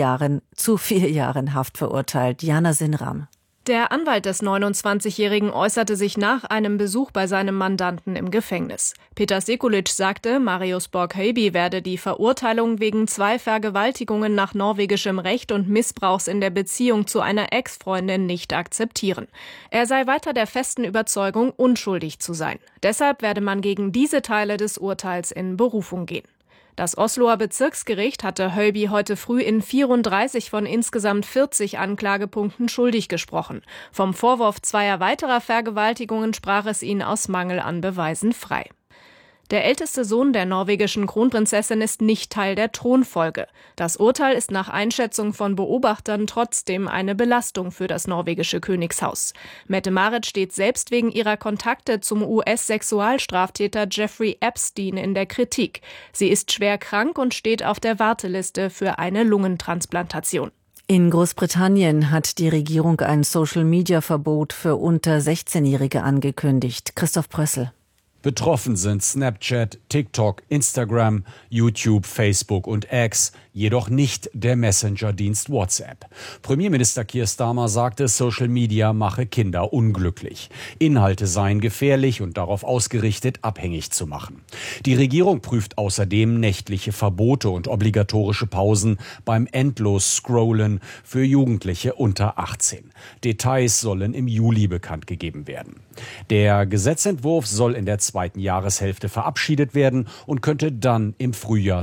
Jahren Haft verurteilt. Jana Sinram. Der Anwalt des 29-Jährigen äußerte sich nach einem Besuch bei seinem Mandanten im Gefängnis. Peter Sekulic sagte, Marius Borg Høiby werde die Verurteilung wegen 2 Vergewaltigungen nach norwegischem Recht und Missbrauchs in der Beziehung zu einer Ex-Freundin nicht akzeptieren. Er sei weiter der festen Überzeugung, unschuldig zu sein. Deshalb werde man gegen diese Teile des Urteils in Berufung gehen. Das Osloer Bezirksgericht hatte Høiby heute früh in 34 von insgesamt 40 Anklagepunkten schuldig gesprochen. Vom Vorwurf 2 weiterer Vergewaltigungen sprach es ihn aus Mangel an Beweisen frei. Der älteste Sohn der norwegischen Kronprinzessin ist nicht Teil der Thronfolge. Das Urteil ist nach Einschätzung von Beobachtern trotzdem eine Belastung für das norwegische Königshaus. Mette-Marit steht selbst wegen ihrer Kontakte zum US-Sexualstraftäter Jeffrey Epstein in der Kritik. Sie ist schwer krank und steht auf der Warteliste für eine Lungentransplantation. In Großbritannien hat die Regierung ein Social-Media-Verbot für unter 16-Jährige angekündigt. Christoph Prössel. Betroffen sind Snapchat, TikTok, Instagram, YouTube, Facebook und X, jedoch nicht der Messenger-Dienst WhatsApp. Premierminister Keir Starmer sagte, Social Media mache Kinder unglücklich. Inhalte seien gefährlich und darauf ausgerichtet, abhängig zu machen. Die Regierung prüft außerdem nächtliche Verbote und obligatorische Pausen beim Endlos-Scrollen für Jugendliche unter 18. Details sollen im Juli bekannt gegeben werden. Der Gesetzentwurf soll in der zweiten Jahreshälfte verabschiedet werden und könnte dann im Frühjahr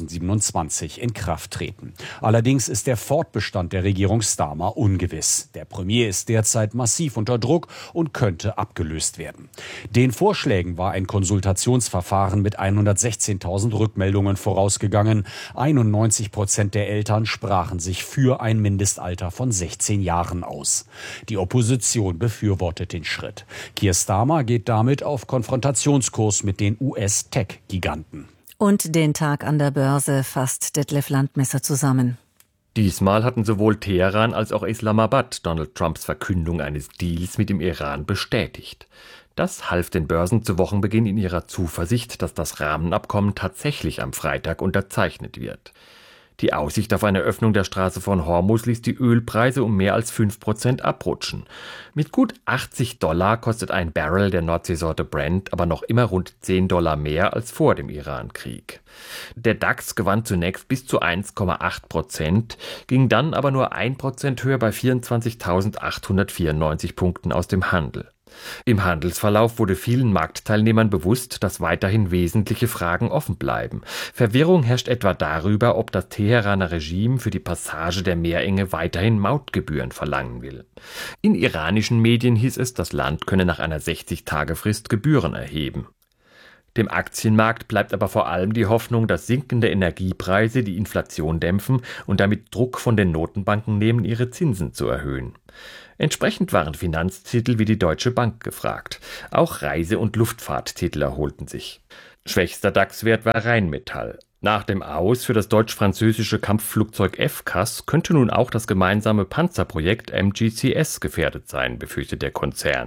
2027 in Kraft treten. Allerdings ist der Fortbestand der Regierung Starmer ungewiss. Der Premier ist derzeit massiv unter Druck und könnte abgelöst werden. Den Vorschlägen war ein Konsultationsverfahren mit 116.000 Rückmeldungen vorausgegangen. 91% der Eltern sprachen sich für ein Mindestalter von 16 Jahren aus. Die Opposition befürwortet den Schritt. Keir Starmer geht damit auf Konfrontationskurs mit den US-Tech-Giganten. Und den Tag an der Börse fasst Detlef Landmesser zusammen. Diesmal hatten sowohl Teheran als auch Islamabad Donald Trumps Verkündung eines Deals mit dem Iran bestätigt. Das half den Börsen zu Wochenbeginn in ihrer Zuversicht, dass das Rahmenabkommen tatsächlich am Freitag unterzeichnet wird. Die Aussicht auf eine Öffnung der Straße von Hormuz ließ die Ölpreise um mehr als 5% abrutschen. Mit gut $80 kostet ein Barrel der Nordseesorte Brent aber noch immer rund $10 mehr als vor dem Iran-Krieg. Der DAX gewann zunächst bis zu 1,8%, ging dann aber nur 1% höher bei 24.894 Punkten aus dem Handel. Im Handelsverlauf wurde vielen Marktteilnehmern bewusst, dass weiterhin wesentliche Fragen offen bleiben. Verwirrung herrscht etwa darüber, ob das Teheraner Regime für die Passage der Meerenge weiterhin Mautgebühren verlangen will. In iranischen Medien hieß es, das Land könne nach einer 60-Tage-Frist Gebühren erheben. Dem Aktienmarkt bleibt aber vor allem die Hoffnung, dass sinkende Energiepreise die Inflation dämpfen und damit Druck von den Notenbanken nehmen, ihre Zinsen zu erhöhen. Entsprechend waren Finanztitel wie die Deutsche Bank gefragt. Auch Reise- und Luftfahrttitel erholten sich. Schwächster DAX-Wert war Rheinmetall. Nach dem Aus für das deutsch-französische Kampfflugzeug FCAS könnte nun auch das gemeinsame Panzerprojekt MGCS gefährdet sein, befürchtet der Konzern.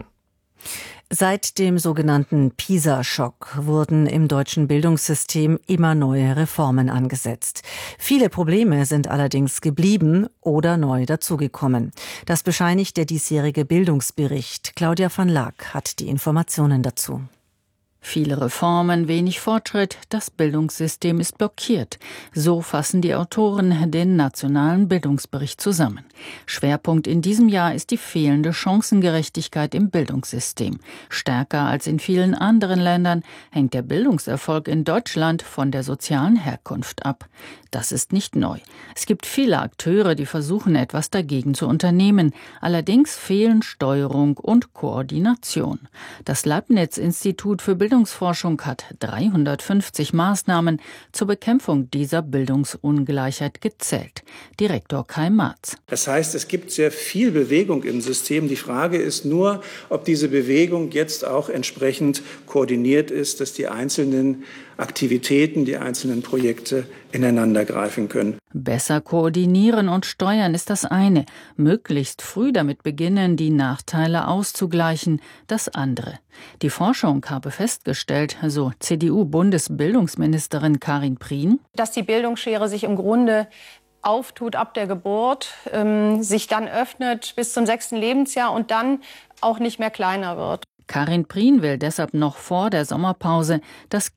Seit dem sogenannten PISA-Schock wurden im deutschen Bildungssystem immer neue Reformen angesetzt. Viele Probleme sind allerdings geblieben oder neu dazugekommen. Das bescheinigt der diesjährige Bildungsbericht. Claudia van Laak hat die Informationen dazu. Viele Reformen, wenig Fortschritt, das Bildungssystem ist blockiert. So fassen die Autoren den nationalen Bildungsbericht zusammen. Schwerpunkt in diesem Jahr ist die fehlende Chancengerechtigkeit im Bildungssystem. Stärker als in vielen anderen Ländern hängt der Bildungserfolg in Deutschland von der sozialen Herkunft ab. Das ist nicht neu. Es gibt viele Akteure, die versuchen, etwas dagegen zu unternehmen. Allerdings fehlen Steuerung und Koordination. Das Leibniz-Institut für Bildungsforschung hat 350 Maßnahmen zur Bekämpfung dieser Bildungsungleichheit gezählt. Direktor Kai Marz. Das heißt, es gibt sehr viel Bewegung im System. Die Frage ist nur, ob diese Bewegung jetzt auch entsprechend koordiniert ist, dass die einzelnen Aktivitäten, die einzelnen Projekte ineinander greifen können. Besser koordinieren und steuern ist das eine. Möglichst früh damit beginnen, die Nachteile auszugleichen, das andere. Die Forschung habe festgestellt, so CDU-Bundesbildungsministerin Karin Prien, dass die Bildungsschere sich im Grunde auftut ab der Geburt, sich dann öffnet bis zum 6. Lebensjahr und dann auch nicht mehr kleiner wird. Karin Prien will deshalb noch vor der Sommerpause das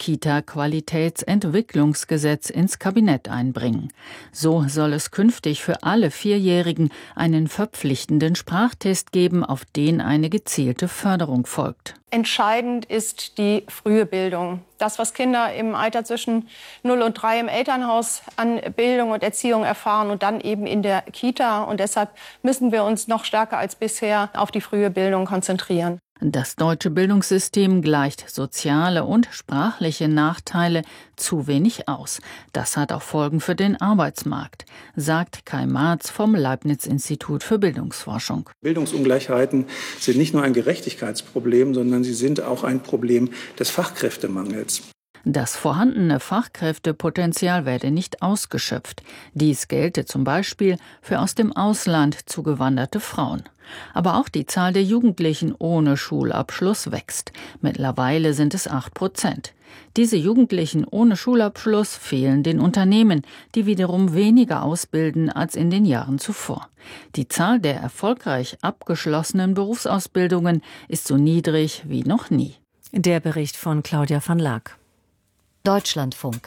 Kita-Qualitätsentwicklungsgesetz ins Kabinett einbringen. So soll es künftig für alle Vierjährigen einen verpflichtenden Sprachtest geben, auf den eine gezielte Förderung folgt. Entscheidend ist die frühe Bildung. Das, was Kinder im Alter zwischen 0 und 3 im Elternhaus an Bildung und Erziehung erfahren und dann eben in der Kita. Und deshalb müssen wir uns noch stärker als bisher auf die frühe Bildung konzentrieren. Das deutsche Bildungssystem gleicht soziale und sprachliche Nachteile zu wenig aus. Das hat auch Folgen für den Arbeitsmarkt, sagt Kai Marz vom Leibniz-Institut für Bildungsforschung. Bildungsungleichheiten sind nicht nur ein Gerechtigkeitsproblem, sondern sie sind auch ein Problem des Fachkräftemangels. Das vorhandene Fachkräftepotenzial werde nicht ausgeschöpft. Dies gelte zum Beispiel für aus dem Ausland zugewanderte Frauen. Aber auch die Zahl der Jugendlichen ohne Schulabschluss wächst. Mittlerweile sind es 8%. Diese Jugendlichen ohne Schulabschluss fehlen den Unternehmen, die wiederum weniger ausbilden als in den Jahren zuvor. Die Zahl der erfolgreich abgeschlossenen Berufsausbildungen ist so niedrig wie noch nie. Der Bericht von Claudia van Laak. Deutschlandfunk.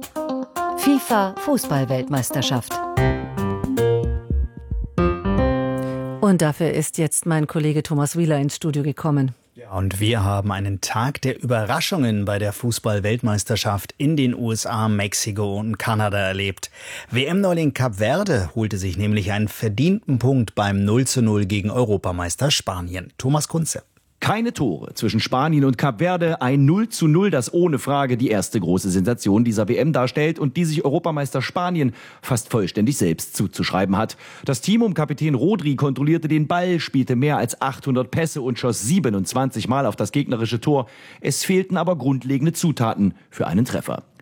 FIFA-Fußball-Weltmeisterschaft. Und dafür ist jetzt mein Kollege Thomas Wieler ins Studio gekommen. Ja, und wir haben einen Tag der Überraschungen bei der Fußball-Weltmeisterschaft in den USA, Mexiko und Kanada erlebt. WM-Neuling Kap Verde holte sich nämlich einen verdienten Punkt beim 0:0 gegen Europameister Spanien. Thomas Kunze. Keine Tore zwischen Spanien und Kap Verde, ein 0:0, das ohne Frage die erste große Sensation dieser WM darstellt und die sich Europameister Spanien fast vollständig selbst zuzuschreiben hat. Das Team um Kapitän Rodri kontrollierte den Ball, spielte mehr als 800 Pässe und schoss 27 Mal auf das gegnerische Tor. Es fehlten aber grundlegende Zutaten für einen Treffer.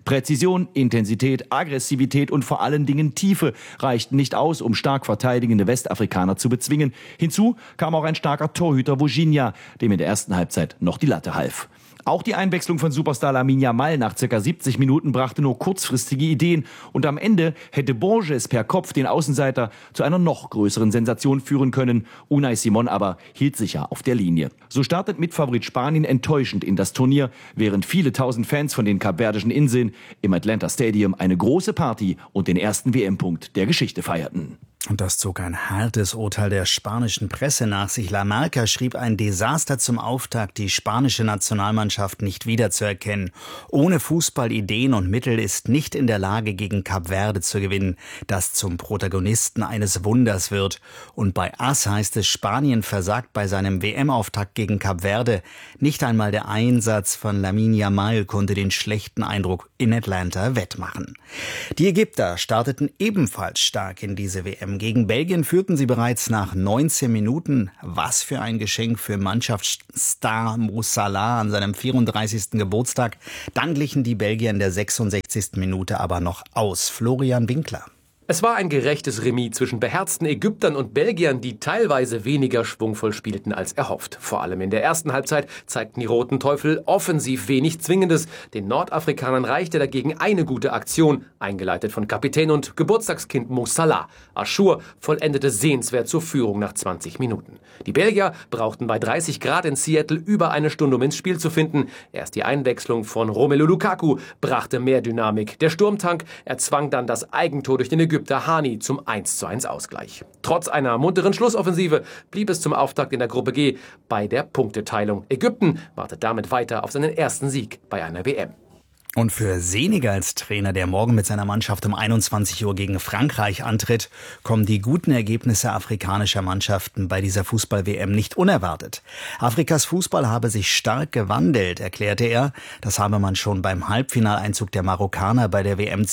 Präzision, Intensität, Aggressivität und vor allen Dingen Tiefe reichten nicht aus, um stark verteidigende Westafrikaner zu bezwingen. Hinzu kam auch ein starker Torhüter Vujinia, dem in der ersten Halbzeit noch die Latte half. Auch die Einwechslung von Superstar Lamine Yamal nach ca. 70 Minuten brachte nur kurzfristige Ideen und am Ende hätte Borges per Kopf den Außenseiter zu einer noch größeren Sensation führen können. Unai Simon aber hielt sicher auf der Linie. So startet Mitfavorit Spanien enttäuschend in das Turnier, während viele tausend Fans von den kapverdischen Inseln im Atlanta Stadium eine große Party und den ersten WM-Punkt der Geschichte feierten. Und das zog ein hartes Urteil der spanischen Presse nach sich. La Marca schrieb ein Desaster zum Auftakt, die spanische Nationalmannschaft nicht wiederzuerkennen. Ohne Fußballideen und Mittel ist nicht in der Lage, gegen Kap Verde zu gewinnen, das zum Protagonisten eines Wunders wird. Und bei AS heißt es, Spanien versagt bei seinem WM-Auftakt gegen Kap Verde. Nicht einmal der Einsatz von Lamine Yamal konnte den schlechten Eindruck in Atlanta wettmachen. Die Ägypter starteten ebenfalls stark in diese WM. Gegen Belgien führten sie bereits nach 19 Minuten. Was für ein Geschenk für Mannschaftsstar Mo Salah an seinem 34. Geburtstag. Dann glichen die Belgier in der 66. Minute aber noch aus. Florian Winkler. Es war ein gerechtes Remis zwischen beherzten Ägyptern und Belgiern, die teilweise weniger schwungvoll spielten als erhofft. Vor allem in der ersten Halbzeit zeigten die Roten Teufel offensiv wenig Zwingendes. Den Nordafrikanern reichte dagegen eine gute Aktion, eingeleitet von Kapitän und Geburtstagskind Mo Salah. Achour vollendete sehenswert zur Führung nach 20 Minuten. Die Belgier brauchten bei 30 Grad in Seattle über eine Stunde, um ins Spiel zu finden. Erst die Einwechslung von Romelu Lukaku brachte mehr Dynamik. Der Sturmtank erzwang dann das Eigentor durch den Ägypter Hani zum 1:1 Ausgleich. Trotz einer munteren Schlussoffensive blieb es zum Auftakt in der Gruppe G bei der Punkteteilung. Ägypten wartet damit weiter auf seinen ersten Sieg bei einer WM. Und für Senegals Trainer, der morgen mit seiner Mannschaft um 21 Uhr gegen Frankreich antritt, kommen die guten Ergebnisse afrikanischer Mannschaften bei dieser Fußball-WM nicht unerwartet. Afrikas Fußball habe sich stark gewandelt, erklärte er. Das habe man schon beim Halbfinaleinzug der Marokkaner bei der WM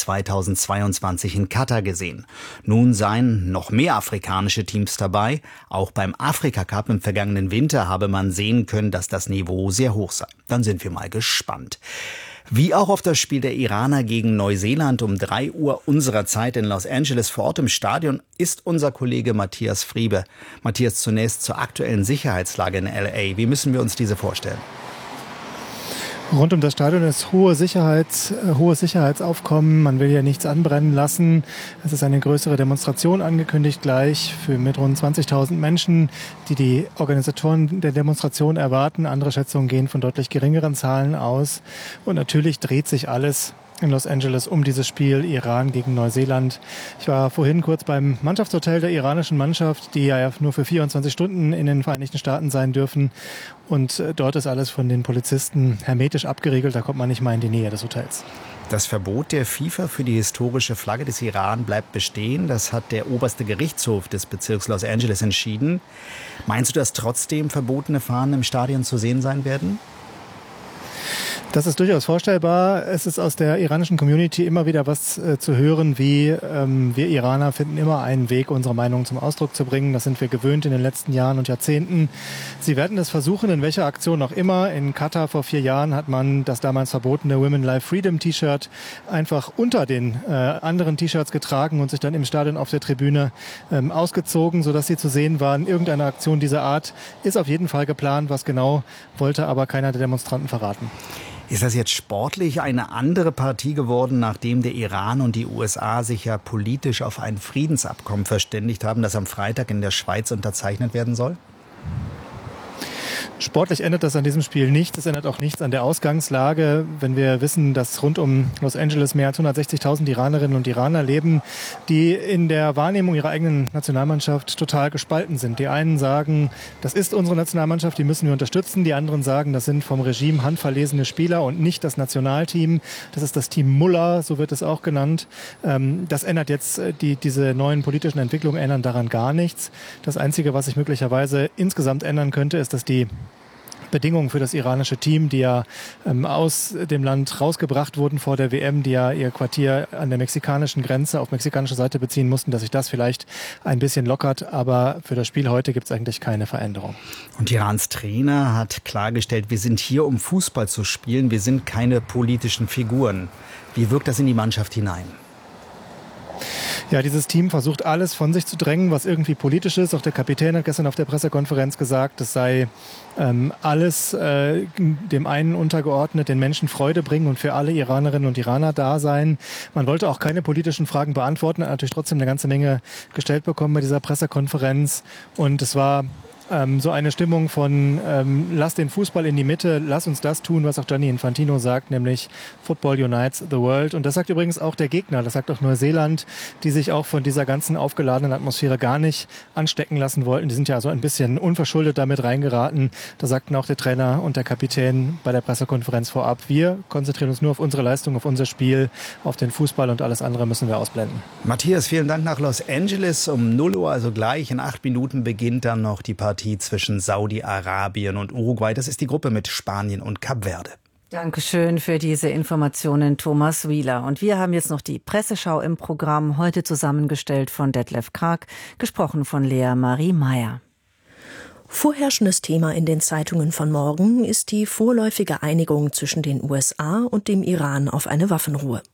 2022 in Katar gesehen. Nun seien noch mehr afrikanische Teams dabei. Auch beim Afrika-Cup im vergangenen Winter habe man sehen können, dass das Niveau sehr hoch sei. Dann sind wir mal gespannt. Wie auch auf das Spiel der Iraner gegen Neuseeland um 3 Uhr unserer Zeit in Los Angeles vor Ort im Stadion ist unser Kollege Matthias Friebe. Matthias, zunächst zur aktuellen Sicherheitslage in LA. Wie müssen wir uns diese vorstellen? Rund um das Stadion ist hohes Sicherheitsaufkommen. Man will hier nichts anbrennen lassen. Es ist eine größere Demonstration angekündigt gleich mit rund 20.000 Menschen, die Organisatoren der Demonstration erwarten. Andere Schätzungen gehen von deutlich geringeren Zahlen aus. Und natürlich dreht sich alles in Los Angeles um dieses Spiel Iran gegen Neuseeland. Ich war vorhin kurz beim Mannschaftshotel der iranischen Mannschaft, die ja nur für 24 Stunden in den Vereinigten Staaten sein dürfen. Und dort ist alles von den Polizisten hermetisch abgeriegelt. Da kommt man nicht mal in die Nähe des Hotels. Das Verbot der FIFA für die historische Flagge des Iran bleibt bestehen. Das hat der oberste Gerichtshof des Bezirks Los Angeles entschieden. Meinst du, dass trotzdem verbotene Fahnen im Stadion zu sehen sein werden? Das ist durchaus vorstellbar. Es ist aus der iranischen Community immer wieder was zu hören, wie wir Iraner finden immer einen Weg, unsere Meinung zum Ausdruck zu bringen. Das sind wir gewöhnt in den letzten Jahren und Jahrzehnten. Sie werden es versuchen, in welcher Aktion auch immer. In Katar vor 4 Jahren hat man das damals verbotene Women Life Freedom T-Shirt einfach unter den anderen T-Shirts getragen und sich dann im Stadion auf der Tribüne ausgezogen, sodass sie zu sehen waren. Irgendeine Aktion dieser Art ist auf jeden Fall geplant. Was genau, wollte aber keiner der Demonstranten verraten. Ist das jetzt sportlich eine andere Partie geworden, nachdem der Iran und die USA sich ja politisch auf ein Friedensabkommen verständigt haben, das am Freitag in der Schweiz unterzeichnet werden soll? Sportlich ändert das an diesem Spiel nichts. Es ändert auch nichts an der Ausgangslage. Wenn wir wissen, dass rund um Los Angeles mehr als 160.000 Iranerinnen und Iraner leben, die in der Wahrnehmung ihrer eigenen Nationalmannschaft total gespalten sind. Die einen sagen, das ist unsere Nationalmannschaft, die müssen wir unterstützen. Die anderen sagen, das sind vom Regime handverlesene Spieler und nicht das Nationalteam. Das ist das Team Mullah, so wird es auch genannt. Das ändert jetzt, diese neuen politischen Entwicklungen ändern daran gar nichts. Das Einzige, was sich möglicherweise insgesamt ändern könnte, ist, dass die Bedingungen für das iranische Team, die ja aus dem Land rausgebracht wurden vor der WM, die ja ihr Quartier an der mexikanischen Grenze auf mexikanischer Seite beziehen mussten, dass sich das vielleicht ein bisschen lockert. Aber für das Spiel heute gibt es eigentlich keine Veränderung. Und Irans Trainer hat klargestellt, wir sind hier, um Fußball zu spielen. Wir sind keine politischen Figuren. Wie wirkt das in die Mannschaft hinein? Ja, dieses Team versucht alles von sich zu drängen, was irgendwie politisch ist. Auch der Kapitän hat gestern auf der Pressekonferenz gesagt, es sei alles dem einen untergeordnet, den Menschen Freude bringen und für alle Iranerinnen und Iraner da sein. Man wollte auch keine politischen Fragen beantworten, hat natürlich trotzdem eine ganze Menge gestellt bekommen bei dieser Pressekonferenz. Und es war so eine Stimmung von lass den Fußball in die Mitte, lass uns das tun, was auch Gianni Infantino sagt, nämlich Football unites the world. Und das sagt übrigens auch der Gegner, das sagt auch Neuseeland, die sich auch von dieser ganzen aufgeladenen Atmosphäre gar nicht anstecken lassen wollten. Die sind ja so ein bisschen unverschuldet damit reingeraten. Da sagten auch der Trainer und der Kapitän bei der Pressekonferenz vorab, wir konzentrieren uns nur auf unsere Leistung, auf unser Spiel, auf den Fußball und alles andere müssen wir ausblenden. Matthias, vielen Dank nach Los Angeles. Um 0 Uhr, also gleich in 8 Minuten, beginnt dann noch die Partie zwischen Saudi-Arabien und Uruguay. Das ist die Gruppe mit Spanien und Kap Verde. Dankeschön für diese Informationen, Thomas Wieler. Und wir haben jetzt noch die Presseschau im Programm, heute zusammengestellt von Detlef Krag, gesprochen von Lea Marie Meyer. Vorherrschendes Thema in den Zeitungen von morgen ist die vorläufige Einigung zwischen den USA und dem Iran auf eine Waffenruhe.